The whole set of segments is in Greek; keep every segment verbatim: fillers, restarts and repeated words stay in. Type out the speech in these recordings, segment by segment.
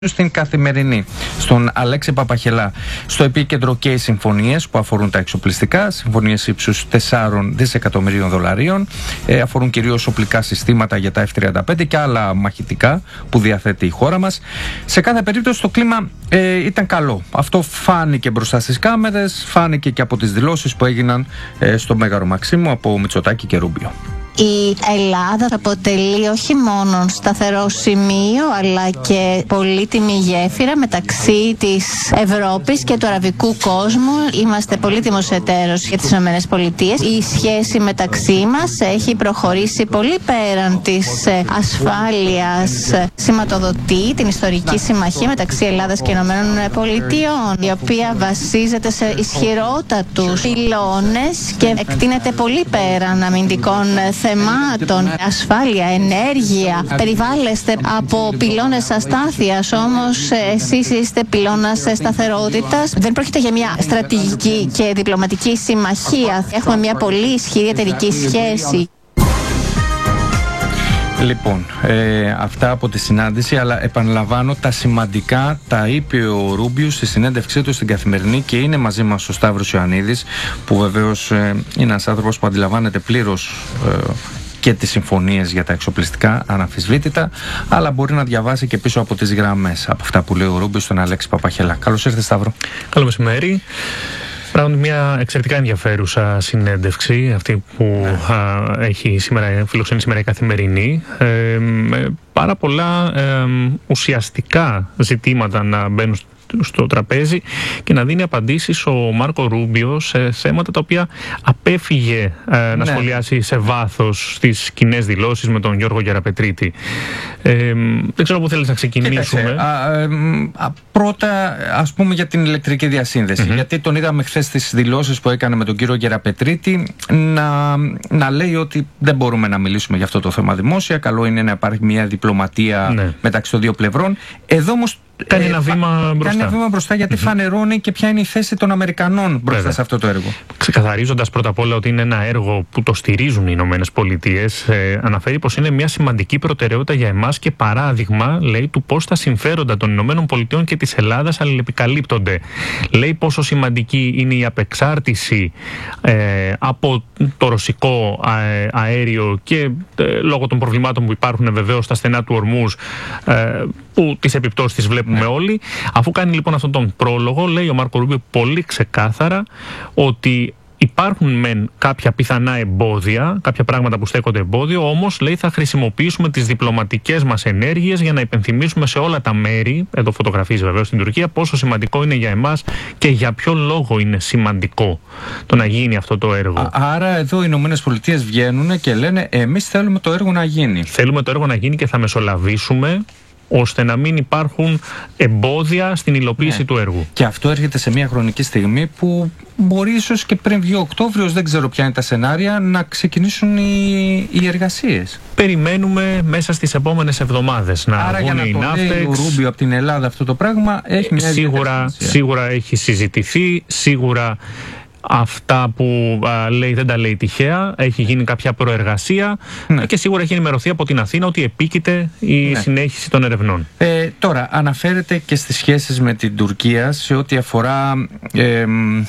στην Καθημερινή, στον Αλέξη Παπαχελά. Στο επίκεντρο και οι συμφωνίες που αφορούν τα εξοπλιστικά, συμφωνίες ύψους τεσσάρων δισεκατομμυρίων δολαρίων, ε, αφορούν κυρίως οπλικά συστήματα για τα εφ τριάντα πέντε και άλλα μαχητικά που διαθέτει η χώρα μας. Σε κάθε περίπτωση το κλίμα ε, ήταν καλό. Αυτό φάνηκε μπροστά στις κάμερες, φάνηκε και από τις δηλώσεις που έγιναν ε, στο Μέγαρο Μαξίμου από Μητσοτάκη και Ρούμπιο. Η Ελλάδα αποτελεί όχι μόνο σταθερό σημείο αλλά και πολύτιμη γέφυρα μεταξύ της Ευρώπης και του αραβικού κόσμου. Είμαστε πολύτιμος εταίρος για τις ΗΠΑ. Η σχέση μεταξύ μας έχει προχωρήσει πολύ πέραν της ασφάλειας. Σηματοδοτεί την ιστορική συμμαχία μεταξύ Ελλάδας και ΗΠΑ, η οποία βασίζεται σε ισχυρότατους πυλώνες και εκτείνεται πολύ πέραν αμυντικών θεμάτων, ασφάλεια, ενέργεια. Περιβάλλεστε από πυλώνες αστάθειας, όμως εσείς είστε πυλώνας σταθερότητας. Δεν πρόκειται για μια στρατηγική και διπλωματική συμμαχία. Έχουμε μια πολύ ισχυρή εταιρική σχέση. Λοιπόν, ε, αυτά από τη συνάντηση, αλλά επαναλαμβάνω, τα σημαντικά τα είπε ο Ρούμπιο στη συνέντευξή του στην Καθημερινή και είναι μαζί μας ο Σταύρος Ιωαννίδης, που βεβαίως ε, είναι ένας άνθρωπος που αντιλαμβάνεται πλήρως ε, και τις συμφωνίες για τα εξοπλιστικά, αναμφισβήτητα, αλλά μπορεί να διαβάσει και πίσω από τις γραμμές από αυτά που λέει ο Ρούμπιο στον Αλέξη Παπαχελά. Καλώς ήρθες, Σταύρο. Καλό μεσημέρι. Πράγματι μια εξαιρετικά ενδιαφέρουσα συνέντευξη αυτή που α, έχει σήμερα, φιλοξενεί σήμερα η Καθημερινή. Ε, με πάρα πολλά ε, ουσιαστικά ζητήματα να μπαίνουν στο τραπέζι και να δίνει απαντήσεις ο Μάρκο Ρούμπιο σε θέματα τα οποία απέφυγε ε, ναι. να σχολιάσει σε βάθος στις κοινές δηλώσεις με τον Γιώργο Γεραπετρίτη. Ε, δεν ξέρω πού θέλεις να ξεκινήσουμε. Κοίταξε, α, ε, α, πρώτα ας πούμε για την ηλεκτρική διασύνδεση, mm-hmm. γιατί τον είδαμε χθες στις δηλώσεις που έκανε με τον κύριο Γεραπετρίτη να, να λέει ότι δεν μπορούμε να μιλήσουμε για αυτό το θέμα δημόσια, καλό είναι να υπάρχει μια διπλωματία ναι. μεταξύ των δύο πλευρών. Εδώ όμως Κάνει ένα βήμα μπροστά. Κάνει ένα βήμα μπροστά γιατί mm-hmm. φανερώνει και ποια είναι η θέση των Αμερικανών μπροστά Βέβαια. σε αυτό το έργο. Ξεκαθαρίζοντας πρώτα απ' όλα ότι είναι ένα έργο που το στηρίζουν οι Ηνωμένες Πολιτείες, ε, αναφέρει πως είναι μια σημαντική προτεραιότητα για εμάς και παράδειγμα, λέει, του πώς τα συμφέροντα των Ηνωμένων Πολιτείων και της Ελλάδας αλληλεπικαλύπτονται. Λέει πόσο σημαντική είναι η απεξάρτηση ε, από το ρωσικό αε, αέριο και ε, λόγω των προβλημάτων που υπάρχουν βεβαίως στα στενά του Ορμούζ, ε, που τις επιπτώσεις τις βλέπουμε ναι. όλοι. Αφού κάνει λοιπόν αυτόν τον πρόλογο, λέει ο Μάρκο Ρούμπιο πολύ ξεκάθαρα ότι υπάρχουν μεν κάποια πιθανά εμπόδια, κάποια πράγματα που στέκονται εμπόδιο, όμως λέει θα χρησιμοποιήσουμε τις διπλωματικές μας ενέργειες για να υπενθυμίσουμε σε όλα τα μέρη, εδώ φωτογραφίζει βεβαίως στην Τουρκία, πόσο σημαντικό είναι για εμάς και για ποιο λόγο είναι σημαντικό το να γίνει αυτό το έργο. Άρα εδώ οι Ηνωμένες Πολιτείες βγαίνουν και λένε εμείς θέλουμε το έργο να γίνει. Θέλουμε το έργο να γίνει και θα μεσολαβήσουμε ώστε να μην υπάρχουν εμπόδια στην υλοποίηση ναι. του έργου. Και αυτό έρχεται σε μια χρονική στιγμή που μπορεί ίσως και πριν βγει ο Οκτώβριος, δεν ξέρω ποια είναι τα σενάρια, να ξεκινήσουν οι, οι εργασίες. Περιμένουμε μέσα στις επόμενες εβδομάδες να Άρα βγουν οι ναύτεξ. Άρα για να το λέει ο Ρούμπιο από την Ελλάδα αυτό το πράγμα έχει μια σίγουρα, σίγουρα έχει συζητηθεί, σίγουρα αυτά που α, λέει δεν τα λέει τυχαία, έχει γίνει κάποια προεργασία ναι. και σίγουρα έχει ενημερωθεί από την Αθήνα ότι επίκειται η ναι. συνέχιση των ερευνών. Ε, τώρα, αναφέρεται και στις σχέσεις με την Τουρκία σε ό,τι αφορά ε,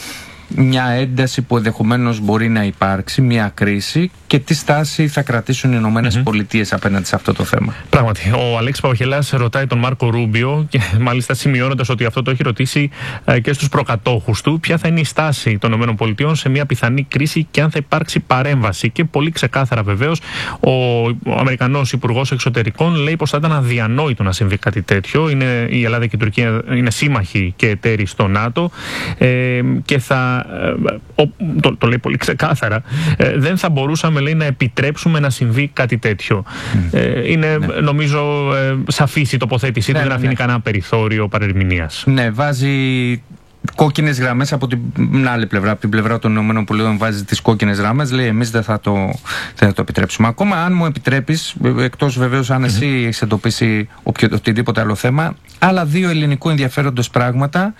μια ένταση που ενδεχομένως μπορεί να υπάρξει, μια κρίση και τι στάση θα κρατήσουν οι Ηνωμένες mm-hmm. Πολιτείες απέναντι σε αυτό το θέμα. Πράγματι, ο Αλέξης Παπαχελάς ρωτάει τον Μάρκο Ρούμπιο και μάλιστα σημειώνοντας ότι αυτό το έχει ρωτήσει ε, και στους προκατόχους του, ποια θα είναι η στάση των ΗΠΑ σε μια πιθανή κρίση και αν θα υπάρξει παρέμβαση. Και πολύ ξεκάθαρα βεβαίως ο, ο Αμερικανός Υπουργός Εξωτερικών λέει πως θα ήταν αδιανόητο να συμβεί κάτι τέτοιο. Είναι, η Ελλάδα και η Τουρκία είναι σύμμαχοι και εταίροι στο ΝΑΤΟ ε, και θα Ο, το, το λέει πολύ ξεκάθαρα, ε, δεν θα μπορούσαμε λέει, να επιτρέψουμε να συμβεί κάτι τέτοιο. Mm. Ε, είναι ναι. νομίζω ε, σαφής η τοποθέτησή ναι, του, δεν ναι, αφήνει ναι. κανένα περιθώριο παρερμηνίας. Ναι, βάζει κόκκινες γραμμές από την άλλη πλευρά, από την πλευρά των ΗΠΑ βάζει τις κόκκινες γραμμές, λέει εμείς δεν θα το, δεν θα το επιτρέψουμε. Ακόμα αν μου επιτρέπεις, εκτός βεβαίως αν εσύ mm-hmm. έχεις εντοπίσει οποιοδήποτε άλλο θέμα, άλλα δύο ελληνικού ενδιαφέροντος πράγματα,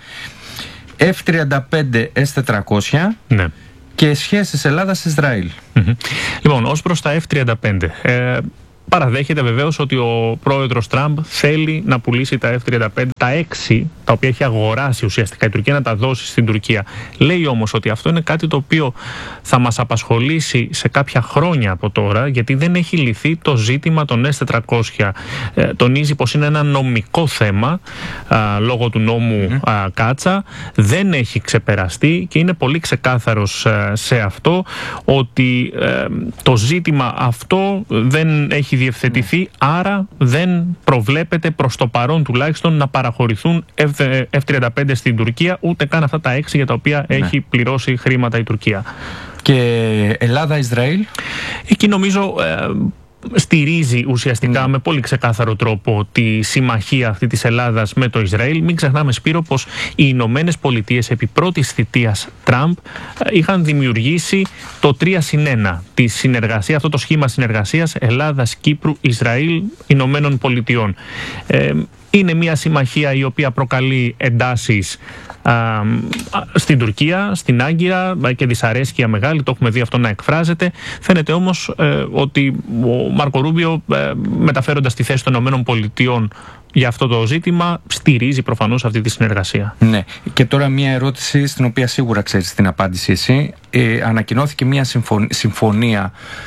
εφ τριάντα πέντε ες τετρακόσια ναι. και σχέσεις Ελλάδας-Ισραήλ. Mm-hmm. Λοιπόν, ως προς τα εφ τριάντα πέντε, ε, παραδέχεται βεβαίως ότι ο πρόεδρος Τραμπ θέλει να πουλήσει τα εφ τριάντα πέντε, τα έξι, τα οποία έχει αγοράσει ουσιαστικά η Τουρκία, να τα δώσει στην Τουρκία. Λέει όμως ότι αυτό είναι κάτι το οποίο θα μας απασχολήσει σε κάποια χρόνια από τώρα, γιατί δεν έχει λυθεί το ζήτημα των ες τετρακόσια. Ε, τονίζει πως είναι ένα νομικό θέμα α, λόγω του νόμου mm-hmm. α, Κάτσα, δεν έχει ξεπεραστεί και είναι πολύ ξεκάθαρος α, σε αυτό ότι ε, το ζήτημα αυτό δεν έχει διευθετηθεί, άρα δεν προβλέπεται προς το παρόν τουλάχιστον να παραχωρηθούν εφ τριάντα πέντε στην Τουρκία, ούτε καν αυτά τα έξι για τα οποία ναι. έχει πληρώσει χρήματα η Τουρκία. Και Ελλάδα-Ισραήλ? Εκεί νομίζω ε, στηρίζει ουσιαστικά mm. με πολύ ξεκάθαρο τρόπο τη συμμαχία αυτή της Ελλάδας με το Ισραήλ. Μην ξεχνάμε, Σπύρο, πως οι Ηνωμένες Πολιτείες επί πρώτης θητείας Τραμπ είχαν δημιουργήσει το τρία συν ένα, τη συνεργασία, αυτό το σχήμα συνεργασίας Ελλάδας, Κύπρου, Ισραήλ, Ηνωμένων Πολιτειών. Ε, είναι μια συμμαχία η οποία προκαλεί εντάσεις α, στην Τουρκία, στην Άγκυρα και δυσαρέσκεια μεγάλη, το έχουμε δει αυτό να εκφράζεται. Φαίνεται όμως ε, ότι ο Μάρκο Ρούμπιο, ε, μεταφέροντας τη θέση των ΗΠΑ για αυτό το ζήτημα, στηρίζει προφανώς αυτή τη συνεργασία. Ναι. Και τώρα μια ερώτηση στην οποία σίγουρα ξέρεις την απάντηση εσύ. Ε, ανακοινώθηκε μια συμφωνία,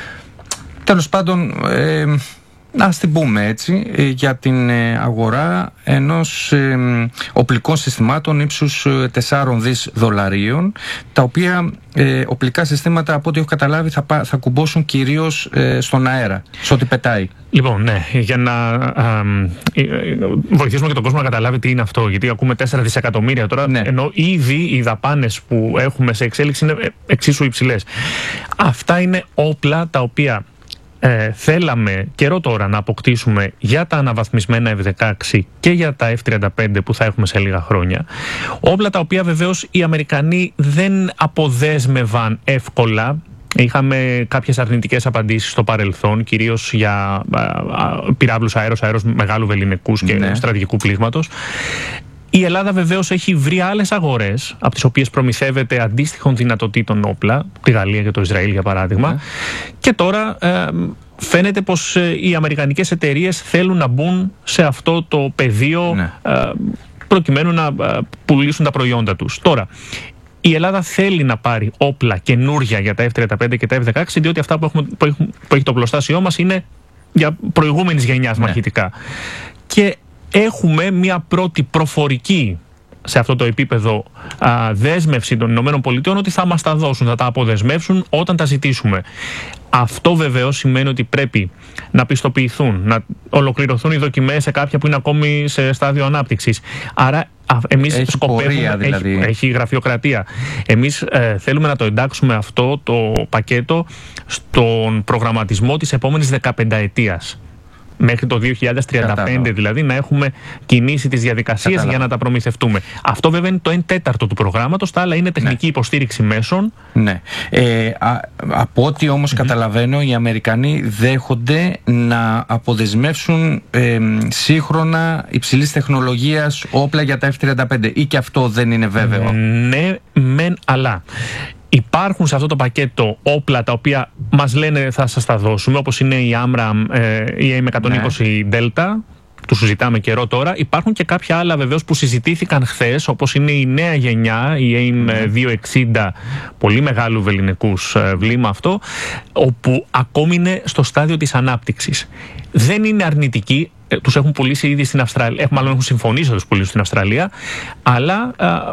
τέλος πάντων, ε, ας την πούμε έτσι, για την αγορά ενός ε, οπλικών συστημάτων ύψους τεσσάρων δις δολαρίων, τα οποία ε, οπλικά συστήματα, από ό,τι έχω καταλάβει, θα, θα κουμπώσουν κυρίως ε, στον αέρα, σε ό,τι πετάει. Λοιπόν, ναι, για να α, ε, ε, βοηθήσουμε και τον κόσμο να καταλάβει τι είναι αυτό, γιατί ακούμε τέσσερα δισεκατομμύρια τώρα, ναι. ενώ ήδη οι δαπάνες που έχουμε σε εξέλιξη είναι εξίσου υψηλές. Αυτά είναι όπλα τα οποία Ε, θέλαμε καιρό τώρα να αποκτήσουμε για τα αναβαθμισμένα εφ δεκαέξι και για τα εφ τριάντα πέντε που θα έχουμε σε λίγα χρόνια. Όπλα τα οποία βεβαίως οι Αμερικανοί δεν αποδέσμευαν εύκολα. Είχαμε κάποιες αρνητικές απαντήσεις στο παρελθόν, κυρίως για α, α, πυράβλους αέρος, αέρος μεγάλου βεληνικούς και ναι. στρατηγικού πλήγματος. Η Ελλάδα βεβαίως έχει βρει άλλες αγορές, από τις οποίες προμηθεύεται αντίστοιχων δυνατοτήτων όπλα, τη Γαλλία και το Ισραήλ για παράδειγμα, ναι. και τώρα ε, φαίνεται πως ε, οι αμερικανικές εταιρείες θέλουν να μπουν σε αυτό το πεδίο ναι. ε, προκειμένου να ε, πουλήσουν τα προϊόντα τους. Τώρα, η Ελλάδα θέλει να πάρει όπλα καινούρια για τα εφ τριάντα πέντε και τα εφ δεκαέξι, διότι αυτά που, έχουμε, που, έχουν, που έχει το οπλοστάσιό μας είναι για προηγούμενης γενιάς ναι. μαχητικά. Και έχουμε μια πρώτη προφορική σε αυτό το επίπεδο α, δέσμευση των ΗΠΑ ότι θα μας τα δώσουν, θα τα αποδεσμεύσουν όταν τα ζητήσουμε. Αυτό βεβαίως σημαίνει ότι πρέπει να πιστοποιηθούν, να ολοκληρωθούν οι δοκιμές σε κάποια που είναι ακόμη σε στάδιο ανάπτυξης. Άρα εμείς έχει σκοπεύουμε, πορεία, δηλαδή. έχει, έχει γραφειοκρατία. Εμείς ε, θέλουμε να το εντάξουμε αυτό το πακέτο στον προγραμματισμό της επόμενης δεκαπενταετίας. Μέχρι το δύο χιλιάδες τριάντα πέντε Κατάλαβα. Δηλαδή να έχουμε κινήσει τις διαδικασίες Κατάλαβα. για να τα προμηθευτούμε. Αυτό βέβαια είναι το εν τέταρτο του προγράμματος, τα άλλα είναι τεχνική ναι. υποστήριξη μέσων. Ναι. Ε, α, από ό,τι όμως mm-hmm. καταλαβαίνω, οι Αμερικανοί δέχονται να αποδεσμεύσουν ε, σύγχρονα υψηλής τεχνολογίας όπλα για τα εφ τριάντα πέντε, ή και αυτό δεν είναι βέβαιο? Ναι, μεν, αλλά υπάρχουν σε αυτό το πακέτο όπλα τα οποία μας λένε θα σας τα δώσουμε, όπως είναι η Άμραμ, ε, η έιμ εκατόν είκοσι ναι. Delta, του συζητάμε καιρό τώρα. Υπάρχουν και κάποια άλλα βεβαίως που συζητήθηκαν χθες, όπως είναι η νέα γενιά, η έιμ ναι. διακόσια εξήντα, πολύ μεγάλου βεληνικούς βλήμα αυτό, όπου ακόμη είναι στο στάδιο της ανάπτυξης. Δεν είναι αρνητική, τους έχουν πουλήσει ήδη στην Αυστραλία, μάλλον έχουν συμφωνήσει να τους πουλήσουν στην Αυστραλία, αλλά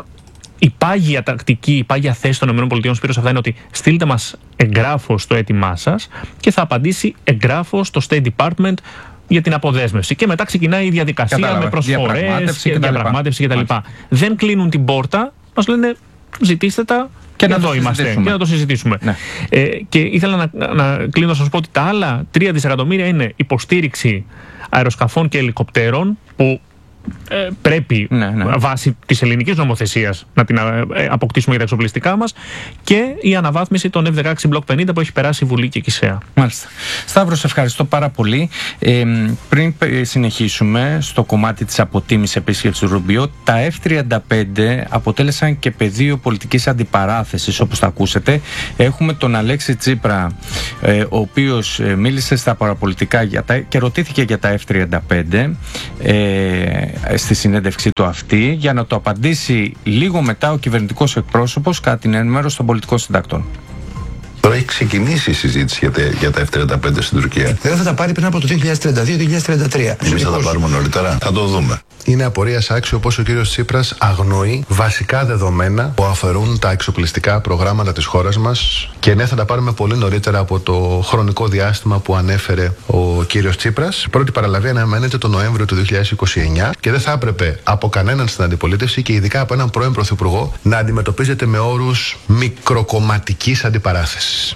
η πάγια τακτική, η πάγια θέση των ΗΠΑ, Σπύρο, αυτά είναι ότι στείλτε μας εγγράφος στο αίτημά σας και θα απαντήσει εγγράφος στο State Department για την αποδέσμευση. Και μετά ξεκινάει η διαδικασία Κατάλαβα. με προσφορές διαπραγμάτευση και διαπραγμάτευση κτλ. Δεν κλείνουν την πόρτα, μας λένε ζητήστε τα και, και να εδώ είμαστε και να το συζητήσουμε. Ναι. Ε, και ήθελα να, να κλείνω να σας πω ότι τα άλλα τρία δισεκατομμύρια είναι υποστήριξη αεροσκαφών και ελικοπτέρων που ε, πρέπει ναι, ναι. βάσει της ελληνικής νομοθεσίας να την ε, αποκτήσουμε για τα εξοπλιστικά μας, και η αναβάθμιση των εφ δεκαέξι Block πενήντα που έχει περάσει η Βουλή και η ΚΙΣΕΑ. Μάλιστα. Σταύρο, σε ευχαριστώ πάρα πολύ. Ε, πριν συνεχίσουμε στο κομμάτι της αποτίμησης επίσκεψης του Ρουμπίο, τα εφ τριάντα πέντε αποτέλεσαν και πεδίο πολιτικής αντιπαράθεσης, όπως θα ακούσετε. Έχουμε τον Αλέξη Τσίπρα, ε, ο οποίος ε, μίλησε στα παραπολιτικά για τα, και ρωτήθηκε για τα εφ τριάντα πέντε ε, στη συνέντευξή του αυτή, για να το απαντήσει λίγο μετά ο κυβερνητικός εκπρόσωπος κατά την ενημέρωση των πολιτικών συντακτών. Τώρα έχει ξεκινήσει η συζήτηση για τα, για τα εφ τριάντα πέντε στην Τουρκία. Δεν θα τα πάρει πριν από το δύο χιλιάδες τριάντα δύο δύο χιλιάδες τριάντα τρία. Εμείς θα τα πάρουμε νωρίτερα. Θα το δούμε. Είναι απορίας άξιο πως ο κύριος Τσίπρας αγνοεί βασικά δεδομένα που αφορούν τα εξοπλιστικά προγράμματα της χώρας μας, και ναι, θα τα πάρουμε πολύ νωρίτερα από το χρονικό διάστημα που ανέφερε ο κύριος Τσίπρας. Η πρώτη παραλαβή αναμένεται το Νοέμβριο του δύο χιλιάδες είκοσι εννιά και δεν θα έπρεπε από κανέναν στην αντιπολίτευση, και ειδικά από έναν πρώην πρωθυπουργό, να αντιμετωπίζεται με όρους μικροκομματικής αντιπαράθεσης.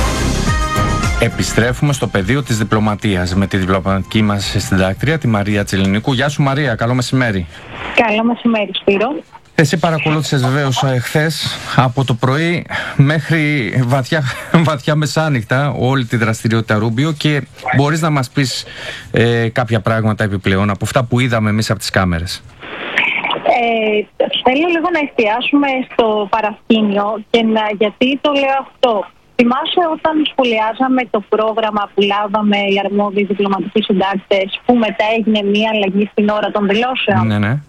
Επιστρέφουμε στο πεδίο της διπλωματίας με τη διπλωματική μας συντάκτρια, τη Μαρία Τσιλινίκου. Γεια σου Μαρία, καλό μεσημέρι. Καλό μεσημέρι, Σπύρο. Εσύ παρακολούθησες βεβαίως χθες από το πρωί μέχρι βαθιά, βαθιά μεσάνυχτα όλη τη δραστηριότητα Ρούμπιο, και μπορείς να μας πεις ε, κάποια πράγματα επιπλέον από αυτά που είδαμε εμείς από τις κάμερες? Ε, θέλω λίγο να εστιάσουμε στο παρασκήνιο, και να, γιατί το λέω αυτό. Θυμάσαι όταν σχολιάζαμε το πρόγραμμα που λάβαμε οι αρμόδιοι διπλωματικοί συντάκτες, που μετά έγινε μία αλλαγή στην ώρα των δηλώσεων? Ναι, ναι.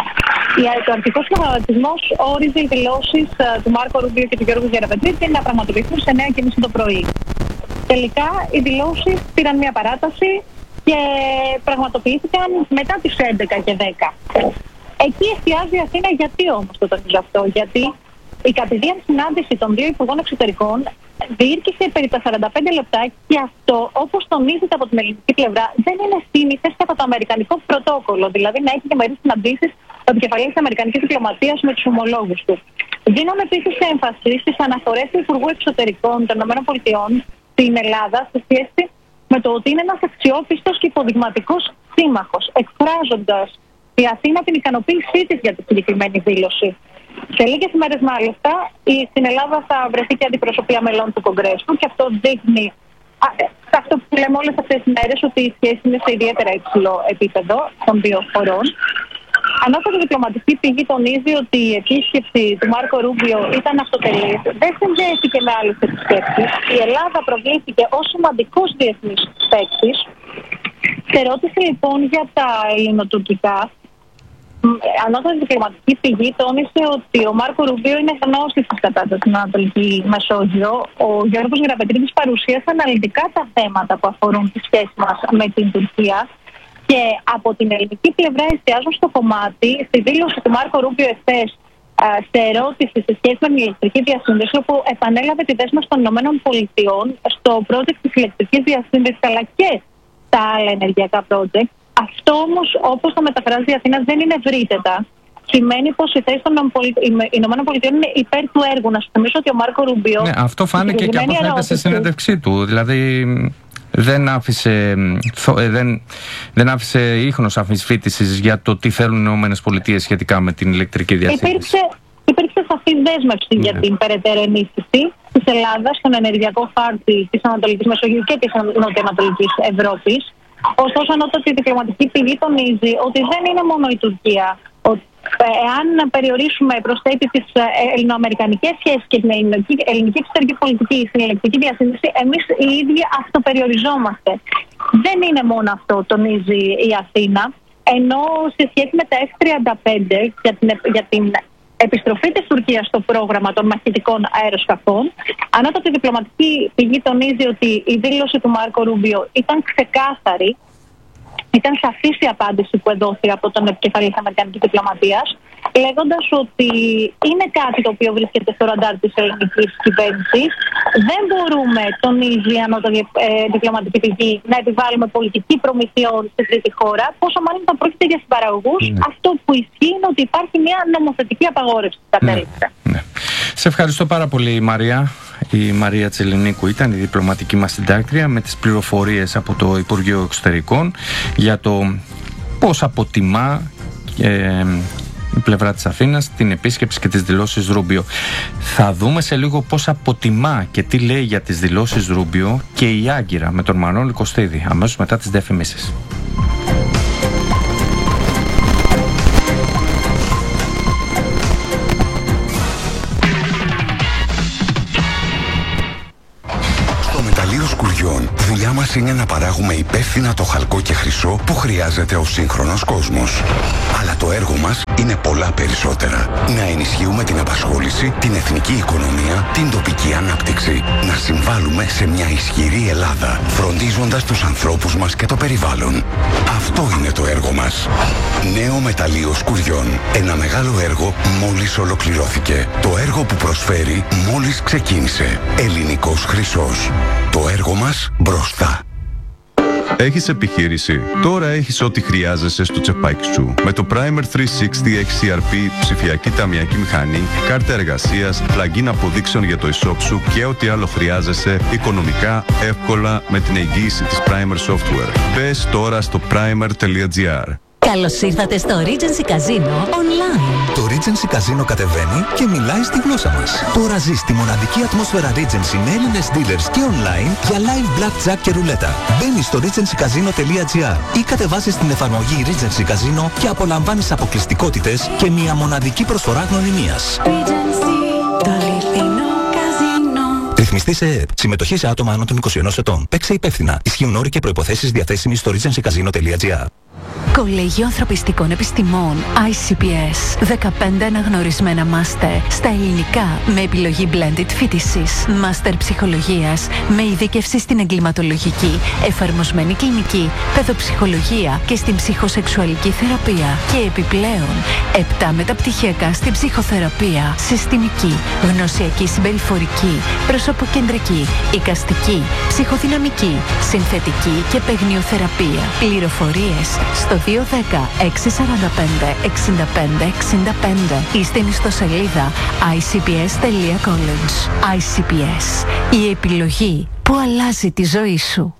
Ο αρχικός προγραμματισμός όριζε οι δηλώσεις του Μάρκο Ρούμπιο και του Γιώργου Γεραπετρίτη να πραγματοποιηθούν σε εννιά και μισή το πρωί. Τελικά οι δηλώσεις πήραν μία παράταση και πραγματοποιήθηκαν μετά τις έντεκα και δέκα. Εκεί εστιάζει η Αθήνα. Γιατί όμως το τονίζω αυτό? Γιατί η κατηδίαν συνάντηση των δύο υπουργών εξωτερικών διήρκησε περί τα σαράντα πέντε λεπτά, και αυτό, όπως τονίζεται από την ελληνική πλευρά, δεν είναι σύνηθες και από το αμερικανικό πρωτόκολλο, δηλαδή να έχει διμερείς συναντήσεις ο επικεφαλής της αμερικανικής διπλωματίας με τους ομολόγους του. Δίναμε επίσης έμφαση στις αναφορές του Υπουργού Εξωτερικών των ΗΠΑ στην Ελλάδα σε σχέση με το ότι είναι ένας αξιόπιστος και υποδειγματικός σύμμαχος, εκφράζοντας η Αθήνα την ικανοποίησή της για τη συγκεκριμένη δήλωση. Σε λίγες ημέρες μάλιστα στην Ελλάδα θα βρεθεί και αντιπροσωπεία μελών του Κογκρέσου, και αυτό δείχνει α, αυτό που λέμε όλες αυτές τις μέρες, ότι η σχέση είναι σε ιδιαίτερα υψηλό επίπεδο των δύο χωρών. Ανώτατη διπλωματική πηγή τονίζει ότι η επίσκεψη του Μάρκο Ρούμπιο ήταν αυτοτελής, δεν συνδέθηκε με άλλες επισκέψεις. Η Ελλάδα προβλήθηκε ως σημαντικός διεθνής παίκτης. Σε ερώτηση λοιπόν για τα ελληνοτουρκικά, ανώτατη διπλωματική πηγή τόνισε ότι ο Μάρκο Ρούμπιο είναι γνώστης της κατάστασης στην Ανατολική Μεσόγειο. Ο Γιώργος Γεραπετρίτης παρουσίασε αναλυτικά τα θέματα που αφορούν τη σχέση μας με την Τουρκία, και από την ελληνική πλευρά εστιάζουν στο κομμάτι, στη δήλωση του Μάρκο Ρούμπιο εχθές, σε ερώτηση σε σχέση με την ηλεκτρική διασύνδεση, όπου επανέλαβε τη δέσμευση των ΗΠΑ στο project της ηλεκτρικής διασύνδεσης, αλλά και τα άλλα ενεργειακά project. Αυτό όμως, όπως το μεταφράζει η Αθήνα, δεν είναι ευρύτερα. Σημαίνει πως η θέση των ΗΠΑ είναι υπέρ του έργου. Να σου θυμίσω ότι ο Μάρκο Ρούμπιο. Ναι, αυτό φάνηκε και από φαίνεται στη συνέντευξή του. Δηλαδή δεν άφησε, δεν, δεν άφησε ίχνος αμφισβήτησης για το τι θέλουν οι ΗΠΑ σχετικά με την ηλεκτρική διασύνδεση. Υπήρξε, υπήρξε σαφή δέσμευση ναι. για την περαιτέρω ενίσχυση της Ελλάδας στον ενεργειακό χάρτη της Ανατολικής Μεσογείου και της Νοτιοανατολικής Ευρώπης. Ωστόσο, ανώτατη διπλωματική πηγή τονίζει ότι δεν είναι μόνο η Τουρκία. Εάν περιορίσουμε προς τα έτη τις ελληνοαμερικανικές σχέσεις και την ελληνική, ελληνική εξωτερική πολιτική στην ηλεκτρική διασύνδεση, εμείς οι ίδιοι αυτοπεριοριζόμαστε. Δεν είναι μόνο αυτό, τονίζει η Αθήνα. Ενώ σε σχέση με τα εφ τριάντα πέντε για την, για την επιστροφή της Τουρκίας στο πρόγραμμα των μαχητικών αεροσκαφών, ανώτατη διπλωματική πηγή τονίζει ότι η δήλωση του Μάρκο Ρούμπιο ήταν ξεκάθαρη. Ήταν σαφής η απάντηση που εδόθη από τον επικεφαλής της αμερικανικής διπλωματίας, λέγοντας ότι είναι κάτι το οποίο βρίσκεται στο ραντάρ της ελληνικής κυβέρνησης. Δεν μπορούμε, τονίζει η ανώτατη ε, διπλωματική πηγή, να επιβάλλουμε πολιτική προμηθειών στη τρίτη χώρα, πόσο μάλλον θα πρόκειται για συμπαραγωγούς. Mm. Αυτό που ισχύει είναι ότι υπάρχει μια νομοθετική απαγόρευση στα τέλη. Mm. Ναι. Σε ευχαριστώ πάρα πολύ, Μαρία. Η Μαρία Τσιλινίκου ήταν η διπλωματική μας συντάκτρια με τις πληροφορίες από το Υπουργείο Εξωτερικών για το πώς αποτιμά ε, η πλευρά της Αθήνας την επίσκεψη και τις δηλώσεις Ρούμπιο. Θα δούμε σε λίγο πώς αποτιμά και τι λέει για τις δηλώσεις Ρούμπιο και η Άγκυρα με τον Μανώλη Κωστίδη αμέσως μετά τις διαφημίσεις. Σκουριών, δουλειά μας είναι να παράγουμε υπεύθυνα το χαλκό και χρυσό που χρειάζεται ο σύγχρονος κόσμος. Αλλά το έργο μας είναι πολλά περισσότερα. Να ενισχύουμε την απασχόληση, την εθνική οικονομία, την τοπική ανάπτυξη. Να συμβάλλουμε σε μια ισχυρή Ελλάδα, φροντίζοντας τους ανθρώπους μας και το περιβάλλον. Αυτό είναι το έργο μας. Νέο μεταλλείο Σκουριών. Ένα μεγάλο έργο μόλις ολοκληρώθηκε. Το έργο που προσφέρει μόλις ξεκίνησε. Ελληνικός χρυσός. Το έργο μας μπροστά. Έχεις επιχείρηση? Τώρα έχεις ό,τι χρειάζεσαι στο τσεπάκι σου. Με το Primer τριακόσια εξήντα εξ σι αρ πι, ψηφιακή ταμιακή μηχανή, κάρτα εργασίας, plugin αποδείξεων για το e-shop σου και ό,τι άλλο χρειάζεσαι οικονομικά, εύκολα με την εγγύηση της Primer Software. Μπες τώρα στο primer τελεία gr. Καλώς ήρθατε στο Regency Casino Online. Το Regency Casino κατεβαίνει και μιλάει στη γλώσσα μας. Τώρα ζεις τη μοναδική ατμόσφαιρα Regency με Έλληνες dealers και online για live blackjack και ρουλέτα. Μπαίνεις στο regency casino τελεία gr ή κατεβάζεις την εφαρμογή Regency Casino και απολαμβάνεις αποκλειστικότητες και μια μοναδική προσφορά γνωριμίας. Regency, το αληθινό καζίνο. Ρυθμιστή σε ΕΕΠ. Συμμετοχή σε άτομα άνω των είκοσι ενός ετών. Παίξε υπεύθυνα. Ισχύουν όροι και προϋποθέσεις διαθέσιμοι στο regency casino τελεία gr. Κολέγιο Ανθρωπιστικών Επιστημών άι σι πι ες. δεκαπέντε αναγνωρισμένα μάστερ στα ελληνικά με επιλογή blended φοιτησής. Μάστερ ψυχολογίας με ειδίκευση στην εγκληματολογική, εφαρμοσμένη κλινική, παιδοψυχολογία και στην ψυχοσεξουαλική θεραπεία. Και επιπλέον επτά μεταπτυχιακά στην ψυχοθεραπεία, συστημική, γνωσιακή συμπεριφορική, προσωποκεντρική, εικαστική, ψυχοδυναμική, συνθετική και παιγνιοθεραπεία. Πληροφορίες στο δύο ένα μηδέν έξι τέσσερα πέντε εξήντα πέντε εξήντα πέντε ή στην ιστοσελίδα άι σι πι ες τελεία college. άι σι πι ες. Η επιλογή που αλλάζει τη ζωή σου.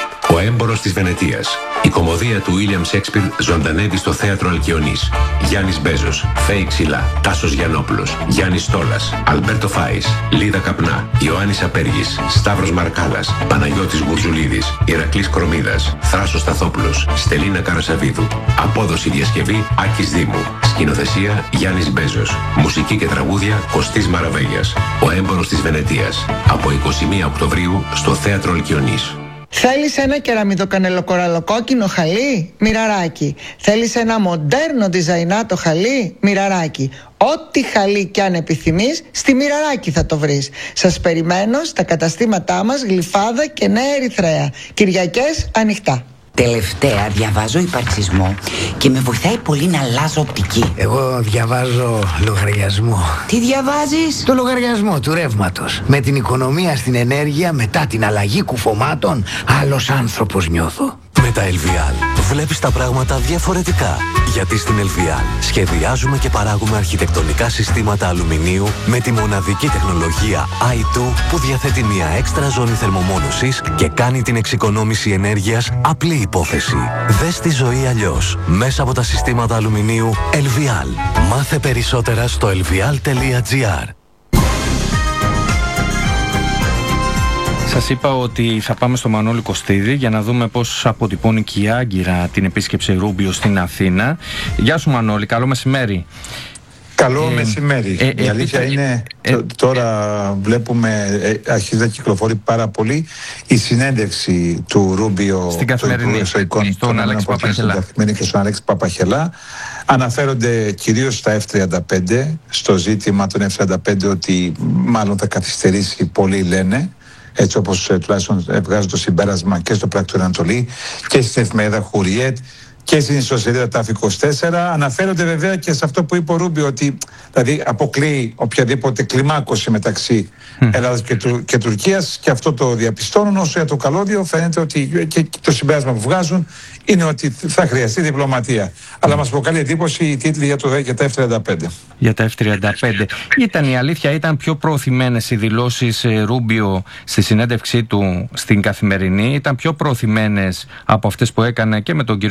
Ο έμπορος της Βενετίας. Η κωμωδία του William Shakespeare ζωντανεύει στο θέατρο Αλκιονής. Γιάννης Μπέζος, Φέη Ξυλά, Τάσος Γιαννόπουλος, Γιάννης Στόλας, Αλμπέρτο Φάης, Λίδα Καπνά, Ιωάννης Απέργης, Σταύρος Μαρκάλας, Παναγιώτης Γουρζουλίδης, Ηρακλής Κρομίδας, Θράσος Σταθόπουλος, Στελίνα Καρασαβίδου. Απόδοση διασκευή Άκης Δήμου. Σκηνοθεσία Γιάννης Μπέζος. Μουσική και τραγούδια Κωστής Μαραβέγιας. Ο έμπορος της Βενετίας. Από είκοσι μία Οκτωβρίου στο θέατρο Αλκιονής. Θέλεις ένα κεραμιδοκανελοκοραλοκόκκινο χαλί? Μοιραράκι. Θέλεις ένα μοντέρνο διζαϊνάτο χαλί? Μοιραράκι. Ό,τι χαλί κι αν επιθυμείς, στη Μοιραράκι θα το βρεις. Σας περιμένω στα καταστήματά μας Γλυφάδα και Νέα Ερυθρέα. Κυριακές ανοιχτά. Τελευταία διαβάζω υπαρξισμό και με βοηθάει πολύ να αλλάζω οπτική. Εγώ διαβάζω λογαριασμό. Τι διαβάζεις? Το λογαριασμό του ρεύματος. Με την οικονομία στην ενέργεια μετά την αλλαγή κουφωμάτων, άλλος άνθρωπος νιώθω. Με τα ελ βι ελ βλέπεις τα πράγματα διαφορετικά. Γιατί στην ελ βι ελ σχεδιάζουμε και παράγουμε αρχιτεκτονικά συστήματα αλουμινίου με τη μοναδική τεχνολογία άι δύο που διαθέτει μια έξτρα ζώνη θερμομόνωσης και κάνει την εξοικονόμηση ενέργειας απλή υπόθεση. Δες τη ζωή αλλιώς μέσα από τα συστήματα αλουμινίου ελ βι ελ. Μάθε περισσότερα στο ελ βι ελ τελεία gr. Σας είπα ότι θα πάμε στο Μανώλη Κωστίδη για να δούμε πώς αποτυπώνει και η Άγκυρα την επίσκεψη Ρούμπιο στην Αθήνα. Γεια σου Μανώλη, καλό μεσημέρι. Καλό ε, ε, ε, η αλήθεια ε, είναι ε, ε, τώρα ε, βλέπουμε ε, αρχίζει να κυκλοφορεί πάρα πολύ η συνέντευξη του Ρούμπιο στην Καθημερινή, στον Αλέξη Παπαχελά και στον Αλέξη Παπαχελά. Αναφέρονται κυρίως στα εφ τριάντα πέντε, στο ζήτημα των εφ τριάντα πέντε ότι μάλλον θα καθυστερήσει, πολλοί λένε, έτσι όπως ε, τουλάχιστον βγάζουν το συμπέρασμα και στο Πράκτορα Ανατολή και στην εφημερίδα Χουριέτ και στην ιστοσελίδα ΤΑΦ είκοσι τέσσερα. Αναφέρονται βέβαια και σε αυτό που είπε ο Ρούμπιο, ότι δηλαδή αποκλείει οποιαδήποτε κλιμάκωση μεταξύ mm. Ελλάδας και, Του, και Τουρκίας, και αυτό το διαπιστώνουν. Όσο για το καλώδιο φαίνεται ότι και το συμπέρασμα που βγάζουν είναι ότι θα χρειαστεί διπλωματία. Mm. Αλλά μας προκαλεί εντύπωση οι τίτλοι για, το, για τα εφ τριάντα πέντε. Για τα εφ τριάντα πέντε. Ήταν η αλήθεια, ήταν πιο προωθημένες οι δηλώσεις ε, Ρούμπιο στη συνέντευξή του στην Καθημερινή, ήταν πιο προωθημένες από αυτές που έκανε και με τον κύριο Γεραπετρίτη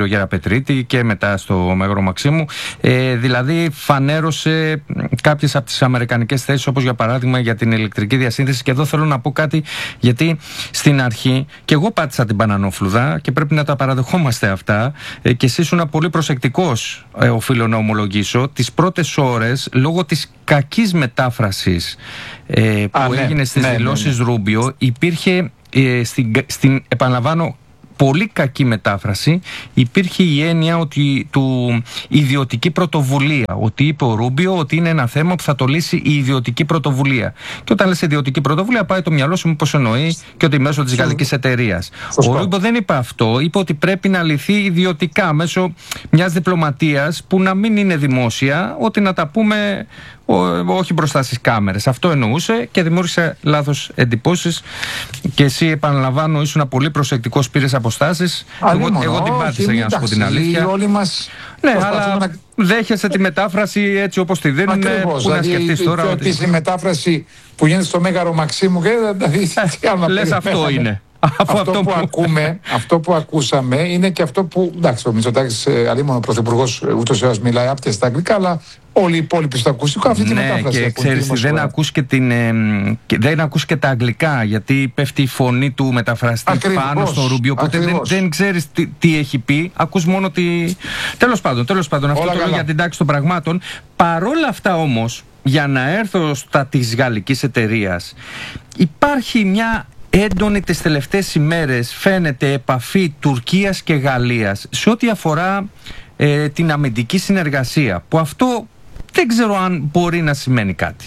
Πετρίτη και μετά στο Μέγαρο Μαξίμου. Ε, δηλαδή φανέρωσε κάποιες από τις αμερικανικές θέσεις, όπως για παράδειγμα για την ηλεκτρική διασύνδεση. Και εδώ θέλω να πω κάτι, γιατί στην αρχή και εγώ πάτησα την πανανόφλουδα και πρέπει να τα παραδεχόμαστε αυτά, ε, και εσύ ήσουν πολύ προσεκτικός, ε, οφείλω να ομολογήσω, τις πρώτες ώρες λόγω της κακής μετάφρασης ε, που Α, έγινε ναι, στις ναι, δηλώσεις ναι, ναι. Ρούμπιο, υπήρχε ε, στην, στην επαναλαμβάνω πολύ κακή μετάφραση, υπήρχε η έννοια ότι του ιδιωτική πρωτοβουλία, ότι είπε ο Ρούμπιο ότι είναι ένα θέμα που θα το λύσει η ιδιωτική πρωτοβουλία. Και όταν λες ιδιωτική πρωτοβουλία, πάει το μυαλό σου μήπως εννοεί και ότι μέσω της γαλλικής εταιρείας. Ο Ρούμπιο δεν είπε αυτό, είπε ότι πρέπει να λυθεί ιδιωτικά μέσω μιας διπλωματίας που να μην είναι δημόσια, ότι να τα πούμε όχι μπροστά στις κάμερες. Αυτό εννοούσε και δημιούργησε λάθος εντυπώσεις. Και εσύ, επαναλαμβάνω, ήσουν πολύ προσεκτικός, πήρες αποστάσεις. Εγώ, εγώ την πάτησα, για να σου πω την αλήθεια. Όλοι μας ναι, αλλά να... δέχεσαι τη μετάφραση έτσι όπως τη δίνουν. Ακριβώς, που δηλαδή, να σκεφτείς τώρα. Η ότι... η μετάφραση που γίνεται στο Μέγαρο Μαξίμου και δεν δεις τι άλλο. Λες αυτό είναι. Αυτό, αυτό, που ακούμε, αυτό που ακούσαμε είναι και αυτό που. Εντάξει, ο Μητσοτάκης, αλίμονο πρωθυπουργός, ούτως ή άλλως μιλάει άπτια στα αγγλικά, αλλά όλοι οι υπόλοιποι στο ακουστικό αυτή ναι, τη μετάφραση. Και ξέρεις, δεν ακούς και, την, ε, και, δεν ακούς και τα αγγλικά, γιατί πέφτει η φωνή του μεταφραστή ακριβώς, πάνω στο Ρούμπιο. Οπότε δεν, δεν ξέρεις τι, τι έχει πει, ακούς μόνο τη. Τέλος πάντων, τέλος πάντων, αυτό το λέω για την τάξη των πραγμάτων. Παρόλα αυτά όμως, για να έρθω στα της γαλλικής εταιρείας, υπάρχει μια έντονη τις τελευταίες ημέρες, φαίνεται, επαφή Τουρκίας και Γαλλίας σε ό,τι αφορά ε, την αμυντική συνεργασία, που αυτό δεν ξέρω αν μπορεί να σημαίνει κάτι.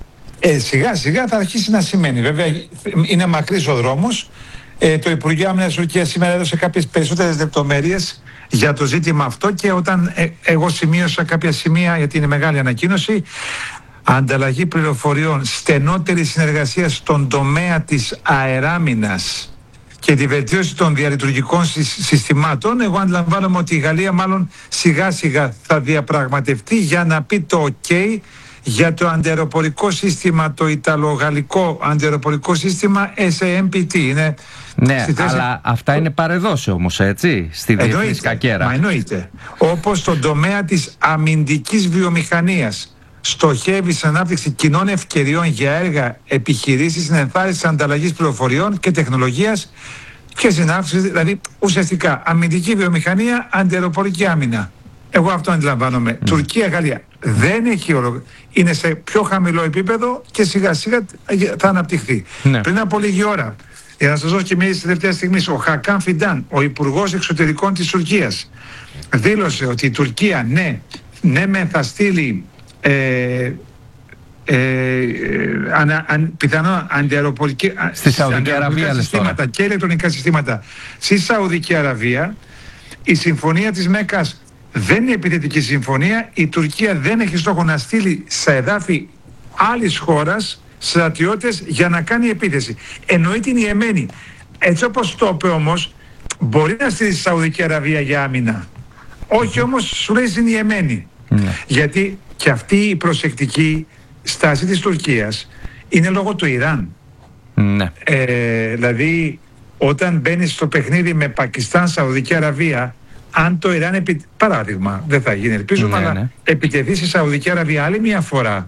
Ε, σιγά σιγά θα αρχίσει να σημαίνει. Βέβαια είναι μακρύς ο δρόμος. Ε, το Υπουργείο Άμυνας της Τουρκίας σήμερα έδωσε κάποιες περισσότερες λεπτομέρειες για το ζήτημα αυτό, και όταν ε, εγώ σημείωσα κάποια σημεία, γιατί είναι μεγάλη ανακοίνωση, ανταλλαγή πληροφοριών, στενότερη συνεργασία στον τομέα της αεράμινας και τη βελτίωση των διαλειτουργικών συστημάτων. Εγώ αντιλαμβάνομαι ότι η Γαλλία μάλλον σιγά σιγά θα διαπραγματευτεί για να πει το OK για το αντιαεροπορικό σύστημα, το ιταλογαλλικό αντιαεροπορικό σύστημα ες έι εμ πι τι. Είναι ναι, θέση... αλλά αυτά είναι παρεδώσει όμως, έτσι, στη διεθνή σκακέρα. Μα εννοείται. Όπως στον τομέα της αμυντικής βιομηχανίας στοχεύει στην ανάπτυξη κοινών ευκαιριών για έργα, επιχειρήσεις, στην ενθάρρυνση ανταλλαγής πληροφοριών και τεχνολογίας και στην αύξηση, δηλαδή ουσιαστικά αμυντική βιομηχανία, αντιαεροπορική άμυνα. Εγώ αυτό αντιλαμβάνομαι. Mm. Τουρκία, Γαλλία δεν έχει όλο. Είναι σε πιο χαμηλό επίπεδο και σιγά σιγά θα αναπτυχθεί. Mm. Πριν από λίγη ώρα, για να σας δώσω και μια τελευταία στιγμή, ο Χακάν Φιντάν, ο Υπουργός Εξωτερικών της Τουρκίας, δήλωσε ότι η Τουρκία ναι, ναι μεν θα στείλει Ε, ε, ανα, αν, πιθανόν αντιαεροπορική στη Σαουδική Αραβία συστήματα και ηλεκτρονικά συστήματα στη Σαουδική Αραβία. Η συμφωνία της Μέκας δεν είναι επιθετική συμφωνία. Η Τουρκία δεν έχει στόχο να στείλει σε εδάφη άλλης χώρας στρατιώτες για να κάνει επίθεση. Εννοεί την Ιεμένη. Έτσι όπως το είπε όμως, μπορεί να στείλει στη Σαουδική Αραβία για άμυνα. Όχι όμως, σου λέει στην Ιεμένη. Ναι. Γιατί και αυτή η προσεκτική στάση της Τουρκίας είναι λόγω του Ιράν. Ναι. Ε, δηλαδή όταν μπαίνει στο παιχνίδι με Πακιστάν, Σαουδική Αραβία, αν το Ιράν, επι... παράδειγμα, δεν θα γίνει ελπίζουμε, ναι, αλλά ναι. επιτεθεί στη Σαουδική Αραβία άλλη μια φορά,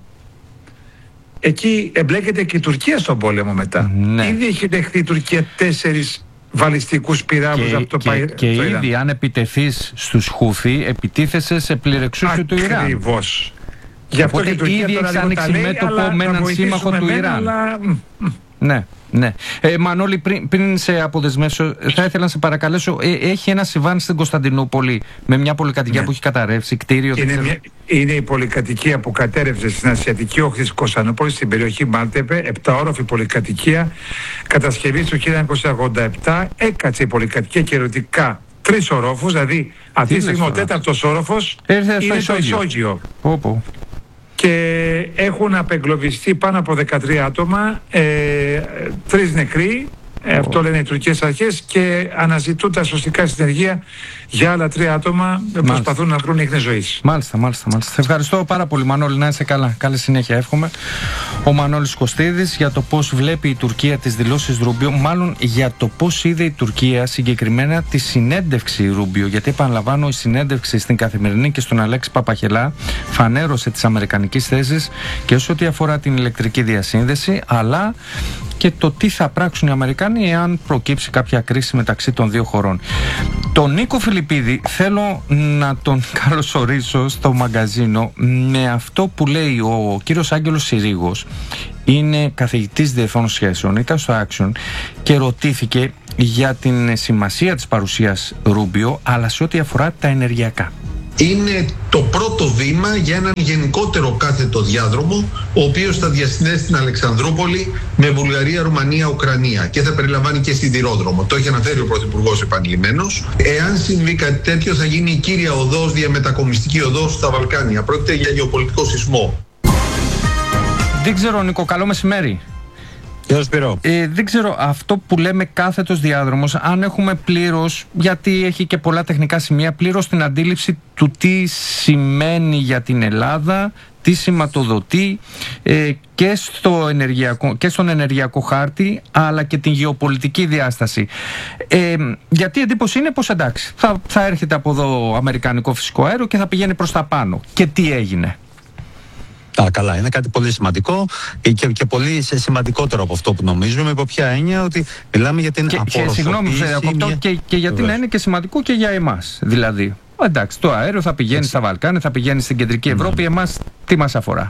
εκεί εμπλέκεται και η Τουρκία στον πόλεμο μετά. Ναι. Ήδη έχει δεχθεί η Τουρκία τέσσερις βαλιστικούς πυράβλους από το Ιράν. Και, και ήδη Ιράν. Αν επιτεθείς στους Χούθι, επιτίθεσαι σε πληρεξούσιο του Ιράν. Ακριβώς. Γι' αυτό και η Τουρκία ήδη έχει ανοίξει μέτωπο με έναν σύμμαχο του Ιράν. Αλλά... Ναι, ναι. Ε, Μανώλη, πριν, πριν σε αποδεσμεύσω, θα ήθελα να σε παρακαλέσω. Ε, έχει ένα συμβάν στην Κωνσταντινούπολη με μια πολυκατοικία ναι. που έχει καταρρεύσει, κτίριο. Είναι, μια, είναι η πολυκατοικία που κατέρευσε στην ασιατική όχθη της Κωνσταντινούπολης, στην περιοχή Μάλτεπε, επταόροφη πολυκατοικία, κατασκευή του χίλια εννιακόσια ογδόντα επτά. Έκατσε η πολυκατοικία και ερωτικά τρεις ορόφους, δηλαδή αυτή τη στιγμή ο τέταρτος όροφος είναι το ισόγειο. Πω, και έχουν απεγκλωβιστεί πάνω από δεκατρία άτομα, ε, τρεις νεκροί, Ε, αυτό λένε οι τουρκικές αρχές και αναζητούν τα σωστικά συνεργεία για άλλα τρία άτομα που προσπαθούν να βρουν ίχνες ζωής. Μάλιστα, μάλιστα, μάλιστα. Σε ευχαριστώ πάρα πολύ, Μανώλη. Να είσαι καλά. Καλή συνέχεια, εύχομαι. Ο Μανώλης Κωστίδης για το πώς βλέπει η Τουρκία τις δηλώσεις Ρούμπιο, μάλλον για το πώς είδε η Τουρκία συγκεκριμένα τη συνέντευξη Ρούμπιο. Γιατί επαναλαμβάνω, η συνέντευξη στην Καθημερινή και στον Αλέξη Παπαχελά φανέρωσε τις αμερικανικές θέσεις και σε ό,τι αφορά την ηλεκτρική διασύνδεση, αλλά και το τι θα πράξουν οι Αμερικάνοι εάν προκύψει κάποια κρίση μεταξύ των δύο χωρών. Τον Νίκο Φιλιππίδη θέλω να τον καλωσορίσω στο μαγκαζίνο με αυτό που λέει ο κύριος Άγγελος Συρίγος. Είναι καθηγητής διεθνών σχέσεων, ήταν στο Action και ρωτήθηκε για την σημασία της παρουσίας Ρούμπιο, αλλά σε ό,τι αφορά τα ενεργειακά. Είναι το πρώτο βήμα για έναν γενικότερο κάθετο διάδρομο, ο οποίος θα διασυνδέσει την Αλεξανδρούπολη με Βουλγαρία, Ρουμανία, Ουκρανία και θα περιλαμβάνει και σιδηρόδρομο. Το έχει αναφέρει ο Πρωθυπουργός επανειλημμένος. Εάν συμβεί κάτι τέτοιο, θα γίνει η κύρια οδός, διαμετακομιστική οδός στα Βαλκάνια. Πρόκειται για γεωπολιτικό σεισμό. Δεν ξέρω, Νίκο, καλό μεσημέρι. Ε, δεν ξέρω, αυτό που λέμε κάθετος διάδρομος, αν έχουμε πλήρως, γιατί έχει και πολλά τεχνικά σημεία, πλήρως την αντίληψη του τι σημαίνει για την Ελλάδα, τι σηματοδοτεί ε, και, στο ενεργειακό, και στον ενεργειακό χάρτη, αλλά και την γεωπολιτική διάσταση. Ε, γιατί η εντύπωση είναι πως εντάξει, θα, θα έρχεται από εδώ αμερικανικό φυσικό αέριο και θα πηγαίνει προς τα πάνω. Και τι έγινε? Α, καλά, είναι κάτι πολύ σημαντικό και, και πολύ σημαντικότερο από αυτό που νομίζουμε. Υπό ποια έννοια? Ότι μιλάμε για την και, απορροφοποίηση. Και, συγγνώμη, μια... και, και γιατί να είναι και σημαντικό και για εμάς. Δηλαδή, εντάξει, το αέριο θα πηγαίνει Έτσι. στα Βαλκάνια, θα πηγαίνει στην κεντρική Ευρώπη. Mm. Εμάς τι μας αφορά?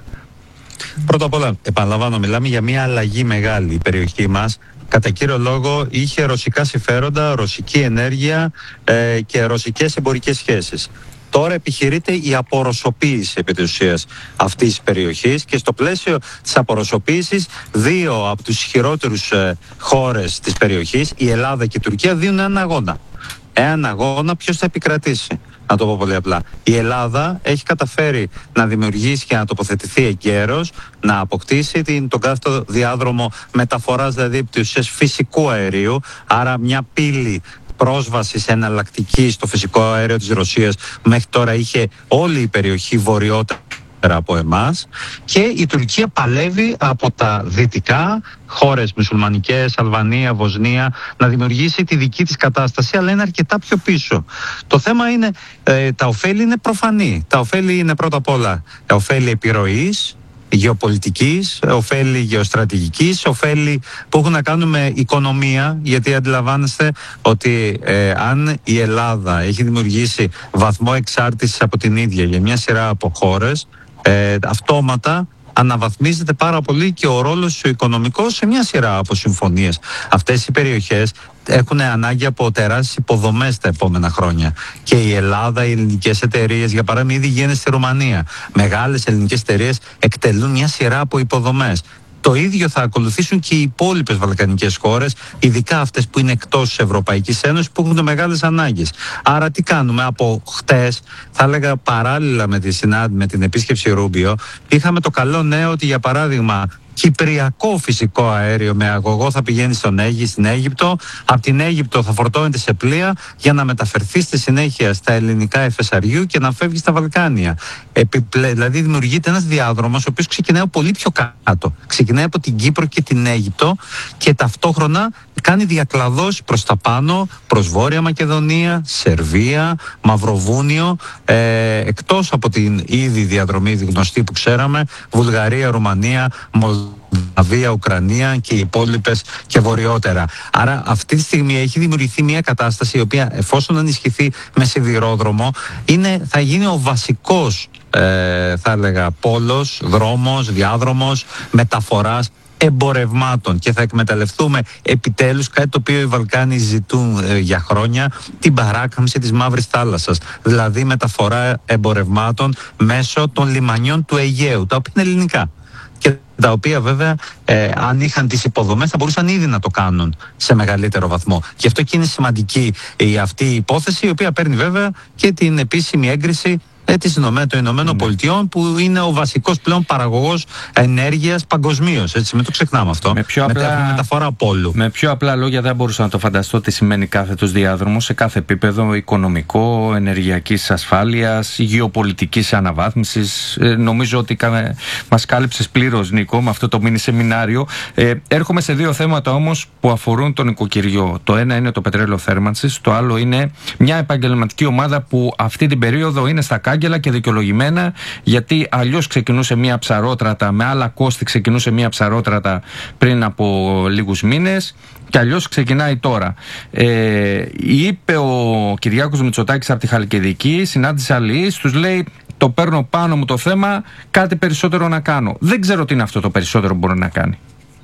Πρώτα απ' όλα, επαναλαμβάνω, μιλάμε για μια αλλαγή μεγάλη. Η περιοχή μας, κατά κύριο λόγο, είχε ρωσικά συμφέροντα, ρωσική ενέργεια ε, και ρωσικές εμπορικές σχέσεις. Τώρα επιχειρείται η απορροσοποίηση επί της ουσίας αυτής της περιοχής και στο πλαίσιο της απορροσοποίησης δύο από τους ισχυρότερους ε, χώρες της περιοχής, η Ελλάδα και η Τουρκία, δίνουν έναν αγώνα. Έναν αγώνα ποιος θα επικρατήσει. Να το πω πολύ απλά. Η Ελλάδα έχει καταφέρει να δημιουργήσει και να τοποθετηθεί εγκαίρως, να αποκτήσει την, τον κάθετο διάδρομο μεταφοράς, δηλαδή επί της ουσίας φυσικού αερίου, άρα μια πύλη πρόσβαση σε εναλλακτική στο φυσικό αέριο της Ρωσίας που μέχρι τώρα είχε όλη η περιοχή βορειότερα από εμάς, και η Τουρκία παλεύει από τα δυτικά χώρες μουσουλμανικές, Αλβανία, Βοσνία, να δημιουργήσει τη δική της κατάσταση, αλλά είναι αρκετά πιο πίσω. Το θέμα είναι, ε, τα ωφέλη είναι προφανή. Τα ωφέλη είναι πρώτα απ' όλα τα ωφέλη επιρροής, γεωπολιτικής, ωφέλη γεωστρατηγικής, ωφέλη που έχουν να κάνουν με οικονομία, γιατί αντιλαμβάνεστε ότι ε, αν η Ελλάδα έχει δημιουργήσει βαθμό εξάρτησης από την ίδια για μια σειρά από χώρες, ε, αυτόματα αναβαθμίζεται πάρα πολύ και ο ρόλος του οικονομικός σε μια σειρά από συμφωνίες. Αυτές οι περιοχές έχουν ανάγκη από τεράστιες υποδομές τα επόμενα χρόνια. Και η Ελλάδα, οι ελληνικές εταιρείες, για παράδειγμα, ήδη γίνεται στη Ρουμανία. Μεγάλες ελληνικές εταιρείες εκτελούν μια σειρά από υποδομές. Το ίδιο θα ακολουθήσουν και οι υπόλοιπες βαλκανικές χώρες, ειδικά αυτές που είναι εκτός της Ευρωπαϊκής Ένωσης, που έχουν μεγάλες ανάγκες. Άρα τι κάνουμε? Από χτες, θα έλεγα παράλληλα με, τη συνάντηση, με την επίσκεψη Ρούμπιο, είχαμε το καλό νέο ότι, για παράδειγμα, κυπριακό φυσικό αέριο με αγωγό θα πηγαίνει στον Αίγυπτο, στην Αίγυπτο. Από την Αίγυπτο θα φορτώνεται σε πλοία για να μεταφερθεί στη συνέχεια στα ελληνικά εφεσαριού και να φεύγει στα Βαλκάνια. Επιπλέ, δηλαδή δημιουργείται ένας διάδρομος ο οποίος ξεκινάει πολύ πιο κάτω. Ξεκινάει από την Κύπρο και την Αίγυπτο και ταυτόχρονα κάνει διακλαδώσεις προς τα πάνω, προς Βόρεια Μακεδονία, Σερβία, Μαυροβούνιο, ε, εκτός από την ήδη διαδρομή γνωστή που ξέραμε, Βουλγαρία, Ρουμανία, Μολδαβία, Ουκρανία και οι υπόλοιπες και βορειότερα. Άρα αυτή τη στιγμή έχει δημιουργηθεί μια κατάσταση η οποία, εφόσον ενισχυθεί με σιδηρόδρομο, είναι, θα γίνει ο βασικός ε, θα έλεγα πόλος, δρόμος, διάδρομος μεταφοράς εμπορευμάτων και θα εκμεταλλευτούμε επιτέλους κάτι το οποίο οι Βαλκάνοι ζητούν ε, για χρόνια, την παράκαμψη της Μαύρης Θάλασσας, δηλαδή μεταφορά εμπορευμάτων μέσω των λιμανιών του Αιγαίου, τα οποία είναι ελληνικά και τα οποία βέβαια ε, αν είχαν τις υποδομές θα μπορούσαν ήδη να το κάνουν σε μεγαλύτερο βαθμό. Γι' αυτό και είναι σημαντική η, αυτή η υπόθεση, η οποία παίρνει βέβαια και την επίσημη έγκριση ε, της Ηνωμένων, των Ηνωμένων ναι. Πολιτειών, που είναι ο βασικός πλέον παραγωγός ενέργειας παγκοσμίως. Έτσι, μην το ξεχνάμε αυτό. Με πιο απλά, με μεταφορά πόλου. Με πιο απλά λόγια, δεν μπορούσα να το φανταστώ τι σημαίνει κάθετος διάδρομος σε κάθε επίπεδο οικονομικό, ενεργειακής ασφάλειας, γεωπολιτικής αναβάθμισης. Ε, νομίζω ότι κα... μας κάλυψες πλήρως, Νίκο, με αυτό το μίνι σεμινάριο. Ε, έρχομαι σε δύο θέματα όμως που αφορούν τον οικοκυριό. Το ένα είναι το πετρέλαιο θέρμανσης, το άλλο είναι μια επαγγελματική ομάδα που αυτή την περίοδο είναι στα κάγκελα και δικαιολογημένα, γιατί αλλιώς ξεκινούσε μια ψαρότρατα, με άλλα κόστη ξεκινούσε μια ψαρότρατα πριν από λίγους μήνες και αλλιώς ξεκινάει τώρα. Ε, είπε ο Κυριάκος Μητσοτάκης από τη Χαλκιδική, συνάντησε αλληλείς, τους λέει: το παίρνω πάνω μου το θέμα, κάτι περισσότερο να κάνω. Δεν ξέρω τι είναι αυτό το περισσότερο που μπορεί να κάνει.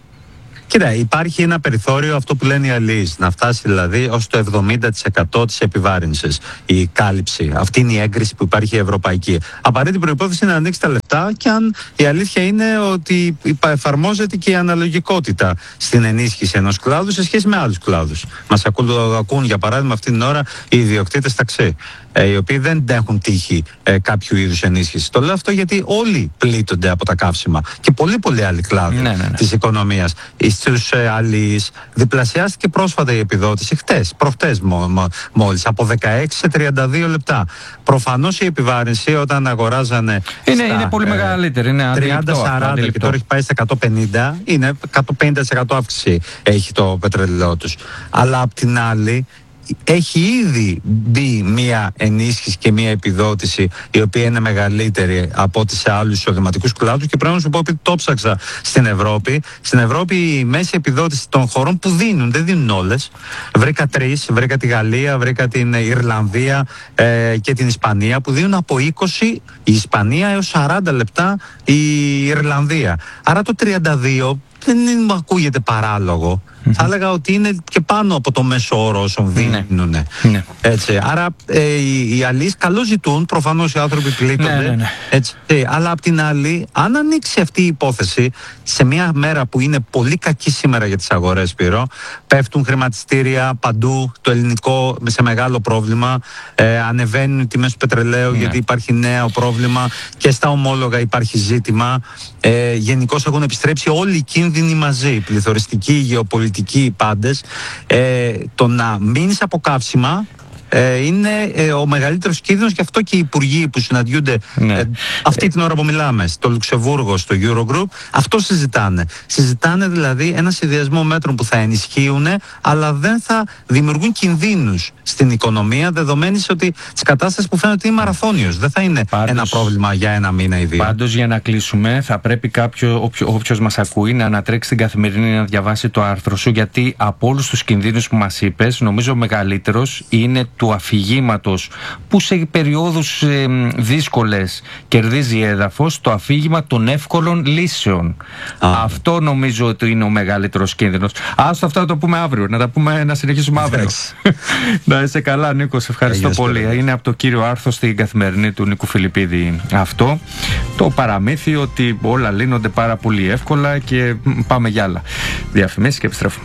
Κοίτα, υπάρχει ένα περιθώριο, αυτό που λένε οι αλληλείς, να φτάσει δηλαδή ως το εβδομήντα τοις εκατό της επιβάρυνσης, η κάλυψη. Αυτή είναι η έγκριση που υπάρχει η ευρωπαϊκή. Απαραίτητη προϋπόθεση είναι να ανοίξει τα λεφτά, και αν η αλήθεια είναι ότι εφαρμόζεται και η αναλογικότητα στην ενίσχυση ενός κλάδου σε σχέση με άλλους κλάδους. Μας ακούν, για παράδειγμα, αυτή την ώρα οι ιδιοκτήτες ταξί, οι οποίοι δεν έχουν τύχει ε, κάποιου είδους ενίσχυση. Το λέω αυτό γιατί όλοι πλήττονται από τα καύσιμα και πολλοί πολλοί άλλοι κλάδοι ναι, ναι, ναι. της οικονομίας. Στους ε, αλληλείς διπλασιάστηκε πρόσφατα η επιδότηση, χτες, προχτές μο, μο, μόλις, από δεκαέξι σε τριάντα δύο λεπτά. Προφανώς η επιβάρυνση όταν αγοράζανε είναι, στα, είναι πολύ ε, μεγαλύτερη, είναι τριάντα σαράντα και τώρα έχει πάει στα εκατόν πενήντα, είναι εκατόν πενήντα τοις εκατό αύξηση έχει το πετρέλαιό τους. Αλλά απ' την άλλη έχει ήδη μπει μία ενίσχυση και μία επιδότηση η οποία είναι μεγαλύτερη από ό,τι σε άλλους εισοδηματικούς κλάδους, και πρέπει να σου πω ότι το ψάξα στην Ευρώπη. Στην Ευρώπη η μέση επιδότηση των χωρών που δίνουν, δεν δίνουν όλες. Βρήκα τρεις, βρήκα τη Γαλλία, βρήκα την Ιρλανδία ε, και την Ισπανία που δίνουν από είκοσι η Ισπανία έως σαράντα λεπτά η Ιρλανδία. Άρα το τριάντα δύο δεν μου ακούγεται παράλογο. Mm-hmm. Θα έλεγα ότι είναι και πάνω από το μέσο όρο όσων δίνουν. Ναι. Έτσι. Άρα ε, οι, οι αλληλείς καλό ζητούν, προφανώς οι άνθρωποι πλήττονται. Ναι, ναι, ναι. Έτσι. Ε, αλλά απ' την άλλη, αν ανοίξει αυτή η υπόθεση σε μια μέρα που είναι πολύ κακή σήμερα για τις αγορές, Σπύρο, πέφτουν χρηματιστήρια παντού, το ελληνικό σε μεγάλο πρόβλημα, ε, ανεβαίνουν οι τιμές του πετρελαίου ναι. γιατί υπάρχει νέο πρόβλημα και στα ομόλογα υπάρχει ζήτημα. Ε, γενικώς έχουν επιστρέψει όλοι οι κίνδυνοι μαζί, πληθωριστική, γεωπολιτική, οι πάντες. Ε, το να μείνεις από καύσιμα ε, είναι ε, ο μεγαλύτερος κίνδυνος, και αυτό και οι υπουργοί που συναντιούνται ναι. ε, αυτή την ώρα που μιλάμε στο Λουξεμβούργο, στο Eurogroup, αυτό συζητάνε. Συζητάνε δηλαδή ένα συνδυασμό μέτρων που θα ενισχύουν αλλά δεν θα δημιουργούν κινδύνους στην οικονομία, δεδομένης ότι της κατάστασης που φαίνεται ότι είναι μαραθώνιος. Δεν θα είναι πάντως ένα πρόβλημα για ένα μήνα ή δύο. Πάντως, για να κλείσουμε, θα πρέπει κάποιο, όποιο, όποιος μας ακούει να ανατρέξει την Καθημερινή να διαβάσει το άρθρο σου, γιατί από όλους τους κινδύνους που μας είπες, νομίζω ο μεγαλύτερος είναι του αφηγήματος που σε περιόδους ε, δύσκολες κερδίζει έδαφος, το αφήγημα των εύκολων λύσεων. Α. Αυτό νομίζω ότι είναι ο μεγαλύτερος κίνδυνος. Άστο αυτά να το πούμε αύριο, να τα πούμε, να συνεχίσουμε αύριο. Να είσαι καλά, Νίκο, σε ευχαριστώ Έγινε πολύ. Σπέρα. Είναι από το κύριο άρθρο στην Καθημερινή του Νίκου Φιλιππίδη αυτό. Το παραμύθι ότι όλα λύνονται πάρα πολύ εύκολα και πάμε για άλλα. Διαφημίσεις και επιστρέφουμε.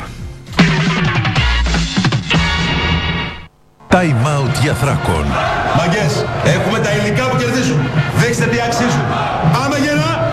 Time out για Θράκον. Μαγκές, έχουμε τα υλικά που κερδίζουν. Δείξτε τι αξίζουν. Πάμε γερά!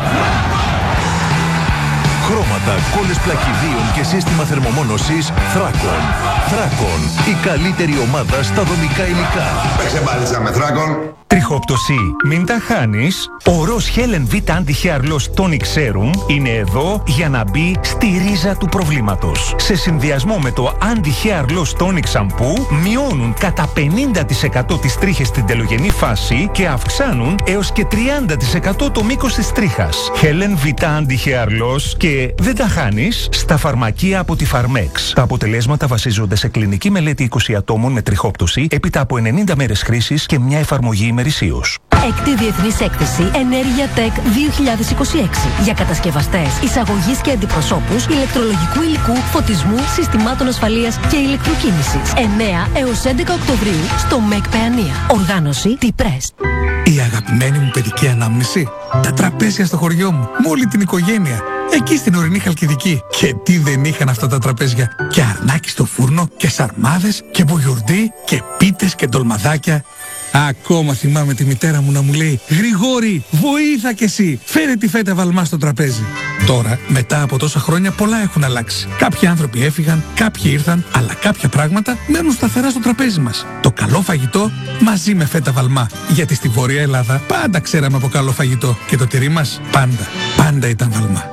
Χρώματα, κόλλες πλακιδίων και σύστημα θερμομόνωσης Θράκον. Θράκον, η καλύτερη ομάδα στα δομικά υλικά. Παίξε μπάλιτσα με Θράκον. Τριχόπτωση, μην τα χάνεις. Ο Ροζ Helen V Anti-Hair Loss Tonic Serum είναι εδώ για να μπει στη ρίζα του προβλήματος. Σε συνδυασμό με το Anti-Hair Loss Tonic Shampoo μειώνουν κατά πενήντα τοις εκατό τις τρίχες στην τελογενή φάση και αυξάνουν έως και τριάντα τοις εκατό το μήκος της τρίχας. Helen V Anti-Hair Loss και δεν τα χάνεις στα φαρμακεία από τη Pharmex. Τα αποτελέσματα βασίζονται σε κλινική μελέτη είκοσι ατόμων με τριχόπτωση έπειτα από ενενήντα μέρες χρήσης και μια εφαρμογή ημερησίως. Έκτη Διεθνής Έκθεση Ενέργεια Tech δύο χιλιάδες είκοσι έξι για κατασκευαστές, εισαγωγής και αντιπροσώπους ηλεκτρολογικού υλικού, φωτισμού, συστημάτων ασφαλείας και ηλεκτροκίνησης. εννέα έως έντεκα Οκτωβρίου στο ΜΕΚ Παιανία. Οργάνωση T-Press. Η αγαπημένη μου παιδική ανάμνηση. Τα τραπέζια στο χωριό μου, με όλη την οικογένεια. Εκεί στην ορεινή Χαλκιδική. Και τι δεν είχαν αυτά τα τραπέζια. Και αρνάκι στο φούρνο και σαρμάδες και μπουγιουρντί και πίτες και ντολμαδάκια. Ακόμα θυμάμαι τη μητέρα μου να μου λέει «Γρηγόρη, βοήθα κι εσύ, φέρε τη φέτα βαλμά στο τραπέζι». Τώρα, μετά από τόσα χρόνια, πολλά έχουν αλλάξει. Κάποιοι άνθρωποι έφυγαν, κάποιοι ήρθαν, αλλά κάποια πράγματα μένουν σταθερά στο τραπέζι μας. Το καλό φαγητό μαζί με φέτα βαλμά. Γιατί στη Βόρεια Ελλάδα πάντα ξέραμε από καλό φαγητό και το τυρί μας πάντα, πάντα ήταν βαλμά.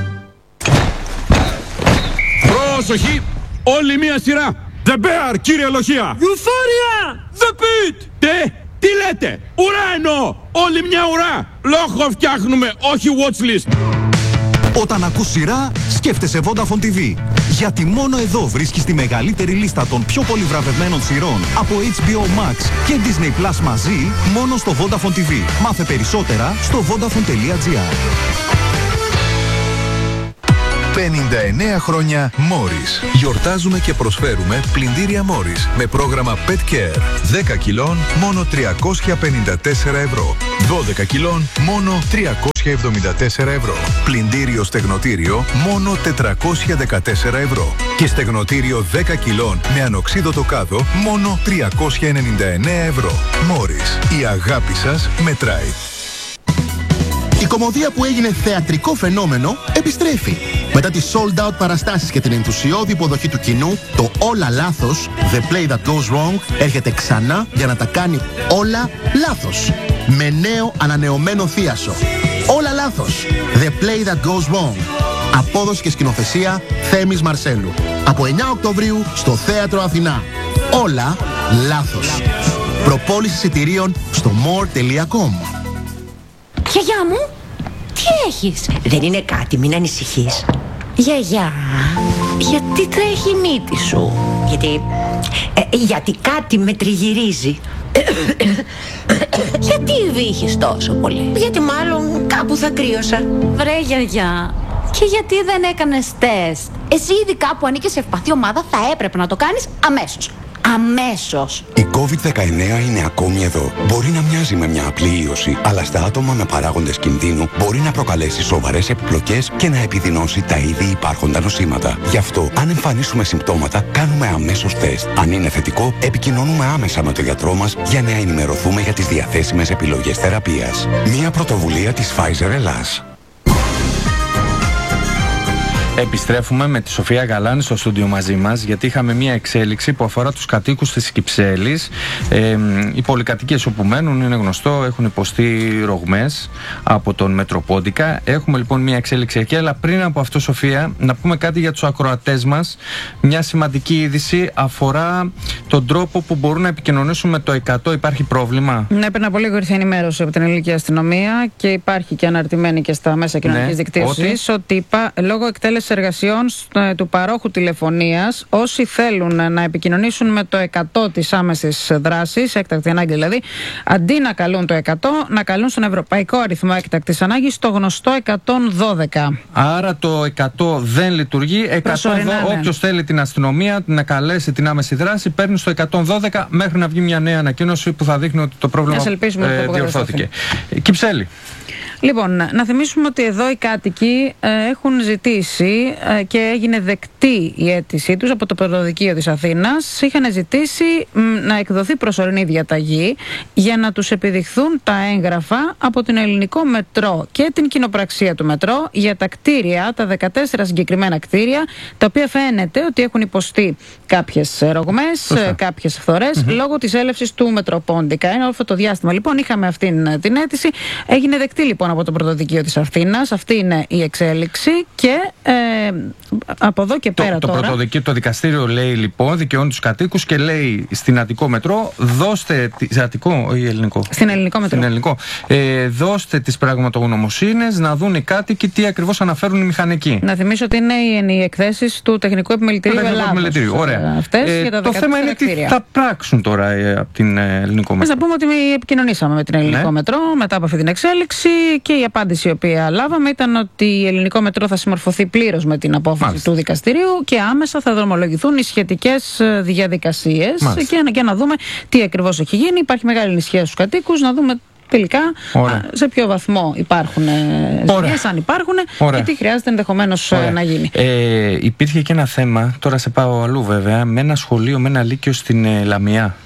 Πρόσοχη! Όλη μία σειρά! The Bear, κύριε Λοχεία! Euphoria! The Pit! Τι! Τι λέτε! Ουρά εννοώ! Όλη μια ουρά! Λόγο φτιάχνουμε, όχι watchlist! Όταν ακούς σειρά, σκέφτεσαι Vodafone τι βι. Γιατί μόνο εδώ βρίσκεις τη μεγαλύτερη λίστα των πιο πολύ βραβευμένων σειρών από έιτς μπι ο Max και Disney Plus μαζί, μόνο στο Vodafone τι βι. Μάθε περισσότερα στο vodafone τελεία gr. πενήντα εννέα χρόνια Morris. Γιορτάζουμε και προσφέρουμε πλυντήρια Morris με πρόγραμμα Pet Care. δέκα κιλών μόνο τριακόσια πενήντα τέσσερα ευρώ. δώδεκα κιλών μόνο τριακόσια εβδομήντα τέσσερα ευρώ. Πλυντήριο στεγνοτήριο μόνο τετρακόσια δεκατέσσερα ευρώ. Και στεγνοτήριο δέκα κιλών με ανοξίδωτο κάδο μόνο τριακόσια ενενήντα εννέα ευρώ. Morris. Η αγάπη σας μετράει. Η κομμωδία που έγινε θεατρικό φαινόμενο επιστρέφει. Μετά τις sold out παραστάσεις και την ενθουσιώδη υποδοχή του κοινού, το Όλα Λάθος, The Play That Goes Wrong, έρχεται ξανά για να τα κάνει όλα λάθος. Με νέο ανανεωμένο θίασο. Όλα Λάθος, The Play That Goes Wrong. Απόδοση και σκηνοθεσία Θέμης Μαρσέλου. Από εννέα Οκτωβρίου στο Θέατρο Αθηνά. Όλα Λάθος. Προπόληση εισιτηρίων στο more τελεία com. Γιαγιά μου, τι έχεις? Δεν είναι κάτι, μην ανησυχείς. Γιαγιά, γιατί τρέχει η μύτη σου? Γιατί... Ε, γιατί κάτι με τριγυρίζει. Γιατί βύχεις τόσο πολύ? Γιατί μάλλον κάπου θα κρύωσα. Βρε γιαγιά, και γιατί δεν έκανες τεστ? Εσύ ειδικά που ανήκεις σε ευπαθή ομάδα θα έπρεπε να το κάνεις αμέσως. Αμέσως. Η κόβιντ δεκαεννέα είναι ακόμη εδώ. Μπορεί να μοιάζει με μια απλή ίωση, αλλά στα άτομα με παράγοντες κινδύνου μπορεί να προκαλέσει σοβαρές επιπλοκές και να επιδεινώσει τα ήδη υπάρχοντα νοσήματα. Γι' αυτό, αν εμφανίσουμε συμπτώματα, κάνουμε αμέσως τεστ. Αν είναι θετικό, επικοινωνούμε άμεσα με τον γιατρό μας για να ενημερωθούμε για τις διαθέσιμες επιλογές θεραπείας. Μια πρωτοβουλία της Pfizer Ελλάς. Επιστρέφουμε με τη Σοφία Γαλάνη στο στούντιο μαζί μας, γιατί είχαμε μια εξέλιξη που αφορά τους κατοίκους της Κυψέλης. Ε, οι πολυκατοικίες όπου μένουν, είναι γνωστό, έχουν υποστεί ρογμές από τον Μετροπόντικα. Έχουμε λοιπόν μια εξέλιξη εκεί, αλλά πριν από αυτό, Σοφία, να πούμε κάτι για τους ακροατές μας. Μια σημαντική είδηση αφορά τον τρόπο που μπορούν να επικοινωνήσουν με το εκατό. Υπάρχει πρόβλημα? Ναι, πριν από λίγο ήρθε ενημέρωση από την ελληνική αστυνομία και υπάρχει και αναρτημένη και στα μέσα κοινωνικής ναι, δικτύωσης ότι, ότι υπά, λόγω εκτέλεσης εργασιών του παρόχου τηλεφωνίας, όσοι θέλουν να επικοινωνήσουν με το εκατό της άμεσης δράσης, έκτακτη ανάγκη δηλαδή, αντί να καλούν το εκατό, να καλούν στον ευρωπαϊκό αριθμό έκτακτης ανάγκης, το γνωστό εκατόν δώδεκα. Άρα το εκατό δεν λειτουργεί. εκατό εδώ, όποιος θέλει την αστυνομία να καλέσει την άμεση δράση, παίρνει στο εκατόν δώδεκα μέχρι να βγει μια νέα ανακοίνωση που θα δείχνει ότι το πρόβλημα ε, διορθώθηκε. Κυψέλη. Λοιπόν, να θυμίσουμε ότι εδώ οι κάτοικοι ε, έχουν ζητήσει ε, και έγινε δεκτή η αίτησή τους από το Πρωτοδικείο της Αθήνας. Είχαν ζητήσει μ, να εκδοθεί προσωρινή διαταγή για να τους επιδειχθούν τα έγγραφα από την Ελληνικό Μετρό και την κοινοπραξία του Μετρό για τα κτίρια, τα δεκατέσσερα συγκεκριμένα κτίρια, τα οποία φαίνεται ότι έχουν υποστεί κάποιες ρογμές, ε, κάποιες φθορές, mm-hmm. λόγω της έλευσης του Μετροπόντικα. Ένα όλο αυτό το διάστημα λοιπόν είχαμε αυτήν την αίτηση. Έγινε δεκτή λοιπόν από το Πρωτοδικείο της Αθήνας. Αυτή είναι η εξέλιξη και ε, από εδώ και πέρα το, τώρα... Το Πρωτοδικείο, το δικαστήριο λέει λοιπόν, δικαιώνει τους κατοίκους και λέει στην Αττικό Μετρό, δώστε... Σε Αττικό ή Ελληνικό? Στην Ελληνικό Μετρό. Στην Ελληνικό. Ε, δώστε τις πραγματογνωμοσύνες να δουν οι κάτοικοι τι ακριβώς αναφέρουν οι μηχανικοί. Να θυμίσω ότι είναι οι εκθέσεις του Τεχνικού Επιμελητηρίου Ελλάδος. Ωραία. Αυτές ε, για τα το θέμα είναι τι θα πράξουν τώρα ε, από την ε, Ελληνικό Μετρό. Να πούμε ότι επικοινωνήσαμε με την Ελληνικό ναι. Μετρό μετά από αυτή την εξέλιξη και η απάντηση η οποία λάβαμε ήταν ότι η Ελληνικό Μετρό θα συμμορφωθεί πλήρως με την απόφαση Μάλιστα. του δικαστηρίου και άμεσα θα δρομολογηθούν οι σχετικές διαδικασίες και, και να δούμε τι ακριβώς έχει γίνει. Υπάρχει μεγάλη ανησυχία στους κατοίκους, να δούμε τελικά α, σε ποιο βαθμό υπάρχουν ζημιές, αν υπάρχουν Ωραία. και τι χρειάζεται ενδεχομένως Ωραία. να γίνει. Ε, υπήρχε και ένα θέμα, τώρα σε πάω αλλού βέβαια, με ένα σχολείο, με ένα λύκειο στην ε, Λαμιά.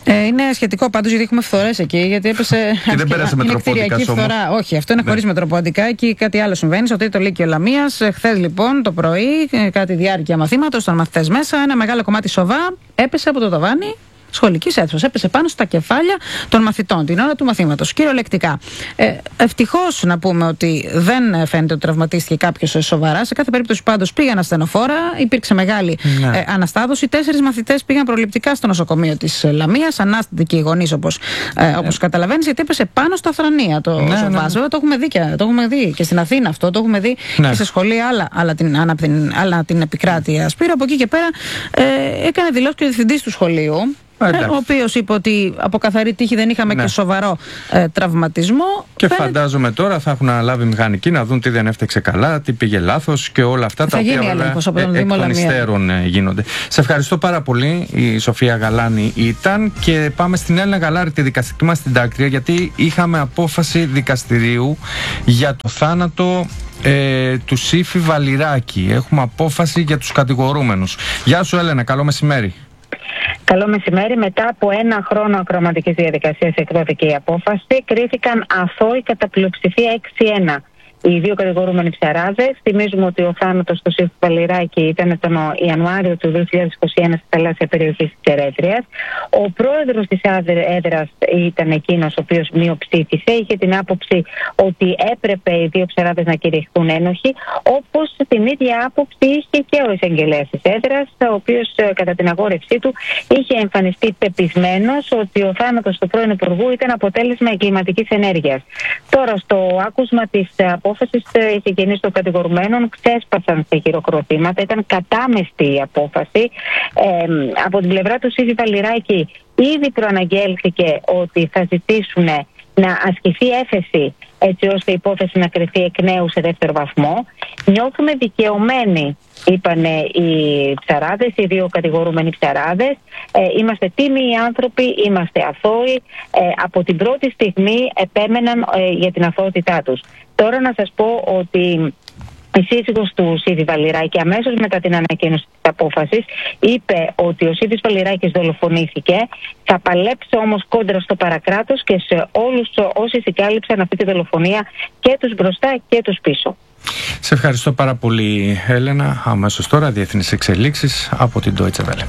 Ε, είναι σχετικό πάντως, γιατί έχουμε φθορές εκεί. Γιατί έπεσε. Και δεν πέρασε με τροποντικά φθορά. Όχι, αυτό είναι ναι. χωρίς μετροποντικά. Εκεί κάτι άλλο συμβαίνει στο τρίτο λύκειο Λαμίας. Χθες λοιπόν το πρωί, κάτι διάρκεια μαθήματος, ήταν μαθητές μέσα. Ένα μεγάλο κομμάτι σοβά έπεσε από το ταβάνι σχολικής αίθουσας. Έπεσε πάνω στα κεφάλια των μαθητών την ώρα του μαθήματος. Κυριολεκτικά. Ε, ευτυχώς να πούμε ότι δεν φαίνεται ότι τραυματίστηκε κάποιος σοβαρά. Σε κάθε περίπτωση πάντως πήγαν ασθενοφόρα. Υπήρξε μεγάλη ναι. ε, αναστάδωση. Τέσσερις μαθητές πήγαν προληπτικά στο νοσοκομείο της Λαμίας. Ανάστατοι και οι γονείς, όπως ε, ναι. καταλαβαίνεις, γιατί έπεσε πάνω στα θρανία το ναι, σοβά. Ναι, ναι. Το έχουμε δει και, το έχουμε δει και στην Αθήνα αυτό. Το έχουμε δει ναι. και σε σχολεία άλλα, άλλα, την, άλλα, την, άλλα την επικράτεια Σπύρο. Από εκεί και πέρα ε, έκανε δηλώσει και ο διευθυντής του σχολείου. Ε, ο οποίος είπε ότι από καθαρή τύχη δεν είχαμε ναι. και σοβαρό ε, τραυματισμό. Και Φαίνεται... φαντάζομαι τώρα θα έχουν αναλάβει μηχανικοί να δουν τι δεν έφταξε καλά, τι πήγε λάθος και όλα αυτά θα τα οποία βέβαια ε, εκ των υστέρων ε, γίνονται. Σε ευχαριστώ πάρα πολύ. Η Σοφία Γαλάνη ήταν και πάμε στην Έλληνα Γαλάρη, τη δικαστική μας συντάκτρια, γιατί είχαμε απόφαση δικαστηρίου για το θάνατο Ε, του Σύφη Βαλιράκη. Έχουμε απόφαση για τους κατηγορούμενους. Γεια σου Έλενα, καλό μεσημέρι. Καλό μεσημέρι. Μετά από ένα χρόνο ακροαματικής διαδικασίας εκδόθηκε η απόφαση. Κρίθηκαν αθώοι κατά πλειοψηφία έξι ένα. Οι δύο κατηγορούμενοι ψαράδες. Θυμίζουμε ότι ο θάνατος του Σύφη Βαλιράκη ήταν τον Ιανουάριο του δύο χιλιάδες είκοσι ένα στη θαλάσσια περιοχή της Ερέτριας. Ο πρόεδρος της έδρας ήταν εκείνος ο οποίος μειοψήφισε. Είχε την άποψη ότι έπρεπε οι δύο ψαράδες να κηρυχθούν ένοχοι, όπως την ίδια άποψη είχε και ο εισαγγελέας της έδρας, ο οποίος κατά την αγόρευσή του είχε εμφανιστεί πεπισμένος ότι ο θάνατος του πρώην Υπουργού ήταν αποτέλεσμα εγκληματικής ενέργειας. Τώρα, στο άκουσμα της απόφασης, οι συγγενείς των κατηγορουμένων ξέσπασαν σε χειροκροτήματα. Ήταν κατάμεστη η απόφαση. Ε, από την πλευρά του Σύφη Βαλιράκη ήδη προαναγγέλθηκε ότι θα ζητήσουν να ασκηθεί έφεση έτσι ώστε η υπόθεση να κρυθεί εκ νέου σε δεύτερο βαθμό. Νιώθουμε δικαιωμένοι, είπαν οι ψαράδες, οι δύο κατηγορούμενοι ψαράδες. Ε, είμαστε τίμιοι άνθρωποι, είμαστε αθώοι. Ε, από την πρώτη στιγμή επέμεναν ε, για την αθωότητά τους. Τώρα να σας πω ότι η σύζυγος του Σύφη Βαλιράκη αμέσως μετά την ανακοίνωση της απόφασης είπε ότι ο Σύφης Βαλιράκης δολοφονήθηκε. Θα παλέψει όμως κόντρα στο παρακράτος και σε όλους όσοι συγκάλυψαν αυτή τη δολοφονία, και τους μπροστά και τους πίσω. Σε ευχαριστώ πάρα πολύ Έλενα. Αμέσως τώρα διεθνείς εξελίξεις από την Deutsche Welle.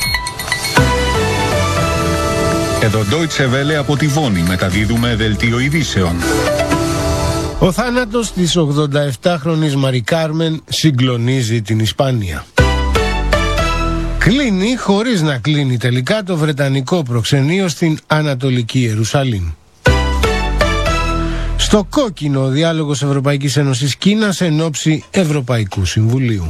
Εδώ Deutsche Welle από τη Βόνη μεταδίδουμε δελτίο ειδήσεων. Ο θάνατος της ογδονταεπτάχρονης Μαρι Κάρμεν συγκλονίζει την Ισπανία. Κλείνει χωρίς να κλείνει τελικά το βρετανικό προξενείο στην Ανατολική Ιερουσαλήμ. Στο κόκκινο ο διάλογος Ευρωπαϊκής Ένωσης Κίνας εν ώψη Ευρωπαϊκού Συμβουλίου.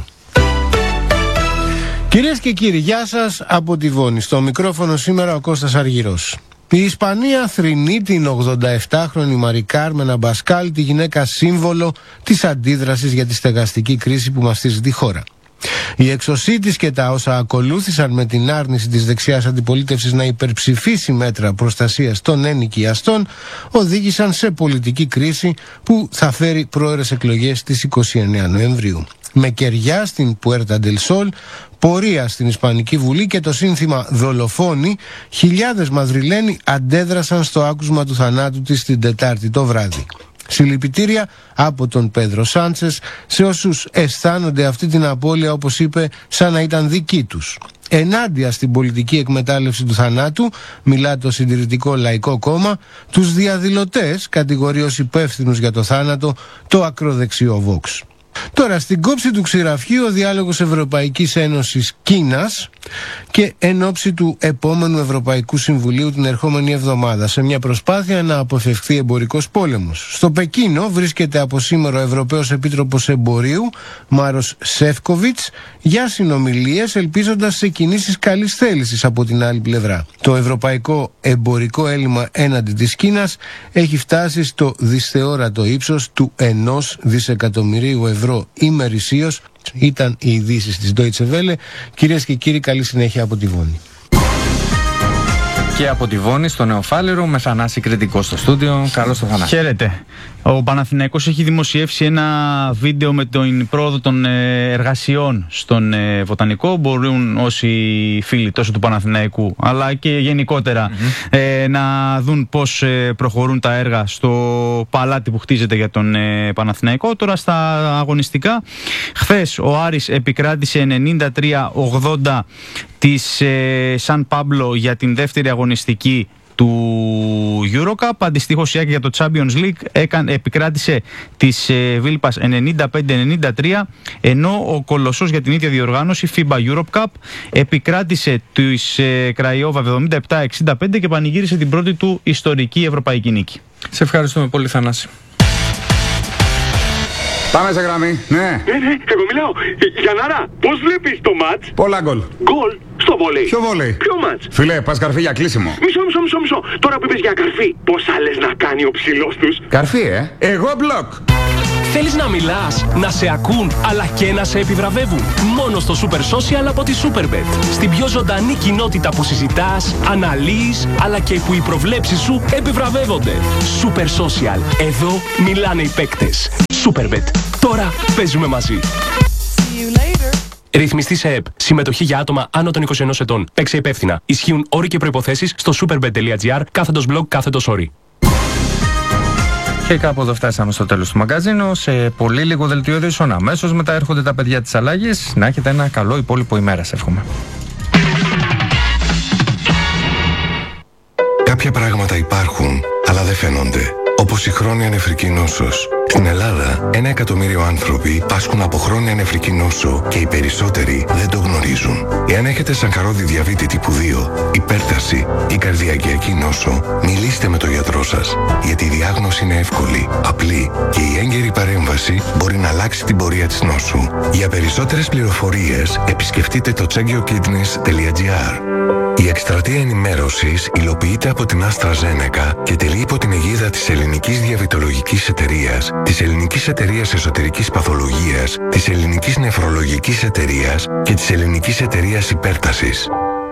Κυρίες και κύριοι, γεια σας από τη Βόνη. Στο μικρόφωνο σήμερα ο Κώστας Αργυρός. Η Ισπανία θρηνεί την ογδονταεπτάχρονη Μαρι Κάρμεν Αμπασκάλ, τη γυναίκα σύμβολο της αντίδρασης για τη στεγαστική κρίση που μαστίζει τη χώρα. Η εξωσή της και τα όσα ακολούθησαν με την άρνηση της δεξιάς αντιπολίτευσης να υπερψηφίσει μέτρα προστασίας των ενοικιαστών οδήγησαν σε πολιτική κρίση που θα φέρει πρόωρες εκλογές στις είκοσι εννέα Νοεμβρίου. Με κεριά στην Πουέρτα ντελ Σόλ, πορεία στην Ισπανική Βουλή και το σύνθημα «Δολοφόνοι», χιλιάδες Μαδριλένοι αντέδρασαν στο άκουσμα του θανάτου της την Τετάρτη το βράδυ. Συλληπιτήρια από τον Πέδρο Σάντσες σε όσους αισθάνονται αυτή την απώλεια, όπως είπε, σαν να ήταν δική τους. Ενάντια στην πολιτική εκμετάλλευση του θανάτου, μιλά το Συντηρητικό Λαϊκό Κόμμα, τους διαδηλωτές κατηγορεί ως υπεύθυνους για το θάνατο το ακροδεξιό Vox. Τώρα, στην κόψη του ξηραφιού ο διάλογος Ευρωπαϊκής Ένωσης Κίνας και εν ώψη του επόμενου Ευρωπαϊκού Συμβουλίου την ερχόμενη εβδομάδα, σε μια προσπάθεια να αποφευχθεί εμπορικός πόλεμος. Στο Πεκίνο βρίσκεται από σήμερα ο Ευρωπαίος Επίτροπος Εμπορίου Μάρος Σεύκοβιτς για συνομιλίες, ελπίζοντας σε κινήσεις καλής θέλησης από την άλλη πλευρά. Το ευρωπαϊκό εμπορικό έλλειμμα έναντι της Κίνας έχει φτάσει στο δυσθεώρατο ύψος του ενός δισεκατομμυρίου ευρώ ημερησίως. Ήταν οι ειδήσεις της Deutsche Welle. Κυρίες και κύριοι, καλή συνέχεια από τη Βόνη. Και από τη Βόνη στο Νεοφάλιρο με Θανάση Κρητικό στο στούντιο. Καλώς το Θανάση. Χαίρετε. Ο Παναθηναϊκός έχει δημοσιεύσει ένα βίντεο με την πρόοδο των εργασιών στον Βοτανικό. Μπορούν όσοι φίλοι τόσο του Παναθηναϊκού αλλά και γενικότερα mm-hmm. ε, να δουν πώς προχωρούν τα έργα στο παλάτι που χτίζεται για τον ε, Παναθηναϊκό. Τώρα στα αγωνιστικά, χθες ο Άρης επικράτησε ενενήντα τρία ογδόντα της ε, Σαν Πάμπλο για την δεύτερη αγωνιστική του EuroCup. Αντιστοίχως η Άκη για το Champions League έκανε, επικράτησε της ε, Βίλπας ενενήντα πέντε ενενήντα τρία, ενώ ο Κολοσσός για την ίδια διοργάνωση φίμπα Europe Cup επικράτησε της ε, Κραϊόβα εβδομήντα επτά εξήντα πέντε και πανηγύρισε την πρώτη του ιστορική ευρωπαϊκή νίκη. Σε ευχαριστούμε πολύ, Θανάση. Πάμε σε γραμμή, ναι. Ναι, ναι, εγώ μιλάω. Γιαννάρα, πώς βλέπεις το μάτς? Πολλά γκολ. Γκολ στο βόλεϊ. Ποιο βόλεϊ? Ποιο μάτς? Φίλε, πας καρφί για κλείσιμο. Μισό, μισό, μισό, μισό. Τώρα που είπες για καρφί, πόσα λες να κάνει ο ψηλός τους? Καρφί, ε. Εγώ μπλοκ. Θέλεις να μιλάς, να σε ακούν, αλλά και να σε επιβραβεύουν? Μόνο στο Super Social από τη Superbet. Στην πιο ζωντανή κοινότητα που συζητάς, αναλύεις, αλλά και που οι προβλέψεις σου επιβραβεύονται. Super Social. Εδώ μιλάνε οι παίκτες. Superbet. Τώρα παίζουμε μαζί. Ρυθμιστή σε ΕΠ. Συμμετοχή για άτομα άνω των είκοσι ενός ετών. Παίξε υπεύθυνα. Ισχύουν όροι και προϋποθέσεις στο superbet.gr κάθετος blog κάθετος όροι. Και κάπου εδώ φτάσαμε στο τέλος του μαγκαζίνου. Σε πολύ λίγο δελτίο ειδήσεων. Αμέσως μετά έρχονται τα παιδιά της Αλλάγης. Να έχετε ένα καλό υπόλοιπο ημέρας, εύχομαι. Κάποια πράγματα υπάρχουν, αλλά δεν φαίνονται. Όπως η χρόνια νεφρική νόσος. Στην Ελλάδα, ένα εκατομμύριο άνθρωποι πάσχουν από χρόνια νεφρική νόσο και οι περισσότεροι δεν το γνωρίζουν. Εάν έχετε σακαρώδη διαβήτη τύπου δύο, υπέρταση ή καρδιακιακή νόσο, μιλήστε με τον γιατρό σας. Γιατί η διάγνωση είναι εύκολη, απλή και η έγκαιρη παρέμβαση μπορεί να αλλάξει την πορεία της νόσου. Για περισσότερες πληροφορίες, επισκεφτείτε το τσέγκιοκίτνης τελεία τζι άρ. Η εκστρατεία ενημέρωσης υλοποιείται από την AstraZeneca και τελεί υπό την αιγίδα της Ελληνικής Διαβητολογικής Εταιρείας, της Ελληνικής Εταιρείας Εσωτερικής Παθολογίας, της Ελληνικής Νεφρολογικής Εταιρείας και της Ελληνικής Εταιρείας Υπέρτασης.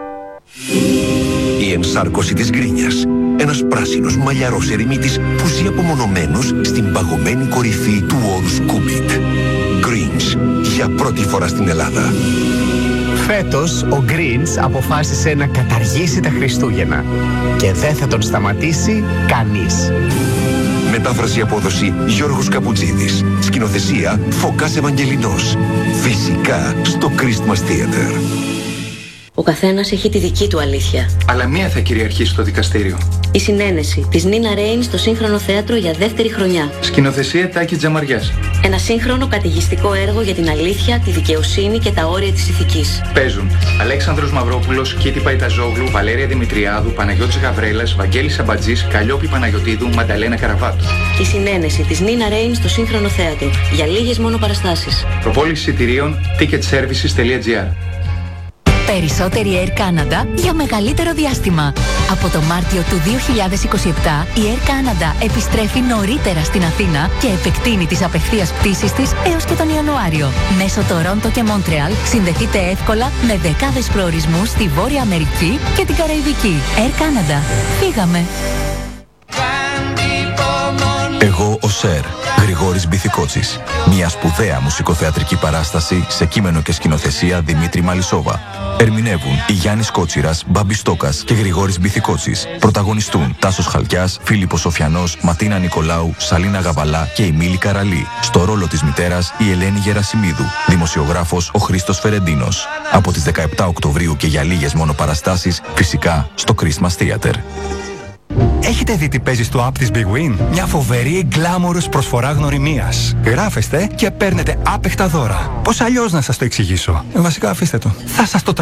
Η ενσάρκωση της γκρίνιας. Ένας πράσινος μαλλιαρός ερημίτης που ζει απομονωμένος στην παγωμένη κορυφή του όρους Κούμπιτ. Greens, για πρώτη φορά στην Ελλάδα. Φέτος ο Greens αποφάσισε να καταργήσει τα Χριστούγεννα και δεν θα τον σταματήσει κανείς. Μετάφραση απόδοση Γιώργος Καπουτζίδης. Σκηνοθεσία Φωκάς Ευαγγελινός. Φυσικά στο Christmas Theater. Ο καθένας έχει τη δική του αλήθεια. Αλλά μία θα κυριαρχήσει στο δικαστήριο. Η συνένεση της Νίνα Ρέιν στο Σύγχρονο Θέατρο για δεύτερη χρονιά. Σκηνοθεσία Τάκη Τζαμαριάς. Ένα σύγχρονο καταιγιστικό έργο για την αλήθεια, τη δικαιοσύνη και τα όρια της ηθικής. Παίζουν Αλέξανδρος Μαυρόπουλος, Κίτη Παϊταζόγλου, Βαλέρια Δημητριάδου, Παναγιώτης Γαβρέλας, Βαγγέλης Σαμπατζής, Καλλιόπη Παναγιωτίδου, Μανταλένα Καραβάτου. Η συνένεση της Νίνα Ρέιν στο Σύγχρονο Θέατρο για λίγες μόνο παραστάσεις. Προπόληση εισιτηρίων ticket services τελεία τζι άρ. Περισσότερη Air Canada για μεγαλύτερο διάστημα. Από το Μάρτιο του δύο χιλιάδες είκοσι επτά η Air Canada επιστρέφει νωρίτερα στην Αθήνα και επεκτείνει τις απευθείας πτήσεις της έως και τον Ιανουάριο. Μέσω Τορόντο και Μόντρεαλ συνδεθείτε εύκολα με δεκάδες προορισμούς στη Βόρεια Αμερική και την Καραϊβική. Air Canada. Φύγαμε. Εγώ ο Σερ, Γρηγόρης Μπιθικότσης. Μια σπουδαία μουσικοθεατρική παράσταση σε κείμενο και σκηνοθεσία Δημήτρη Μαλισσόβα. Ερμηνεύουν η Γιάννης Κότσιρας, Μπάμπης Στόκας και Γρηγόρης Μπιθικότσης. Πρωταγωνιστούν Τάσος Χαλκιάς, Φίλιππος Σοφιανός, Ματίνα Νικολάου, Σαλίνα Γαβαλά και η Μίλη Καραλή. Στο ρόλο της μητέρας η Ελένη Γερασιμίδου. Δημοσιογράφος ο Χρήστος Φερεντίνος. Από τις δεκαεπτά Οκτωβρίου και για λίγες μόνο παραστάσεις, φυσικά στο Christmas Theater. Έχετε δει τι παίζει στο app της Big Win? Μια φοβερή γκλάμορος προσφορά γνωριμίας. Γράφεστε και παίρνετε άπεχτα δώρα. Πώς αλλιώς να σας το εξηγήσω? Ε, βασικά αφήστε το. Θα σας το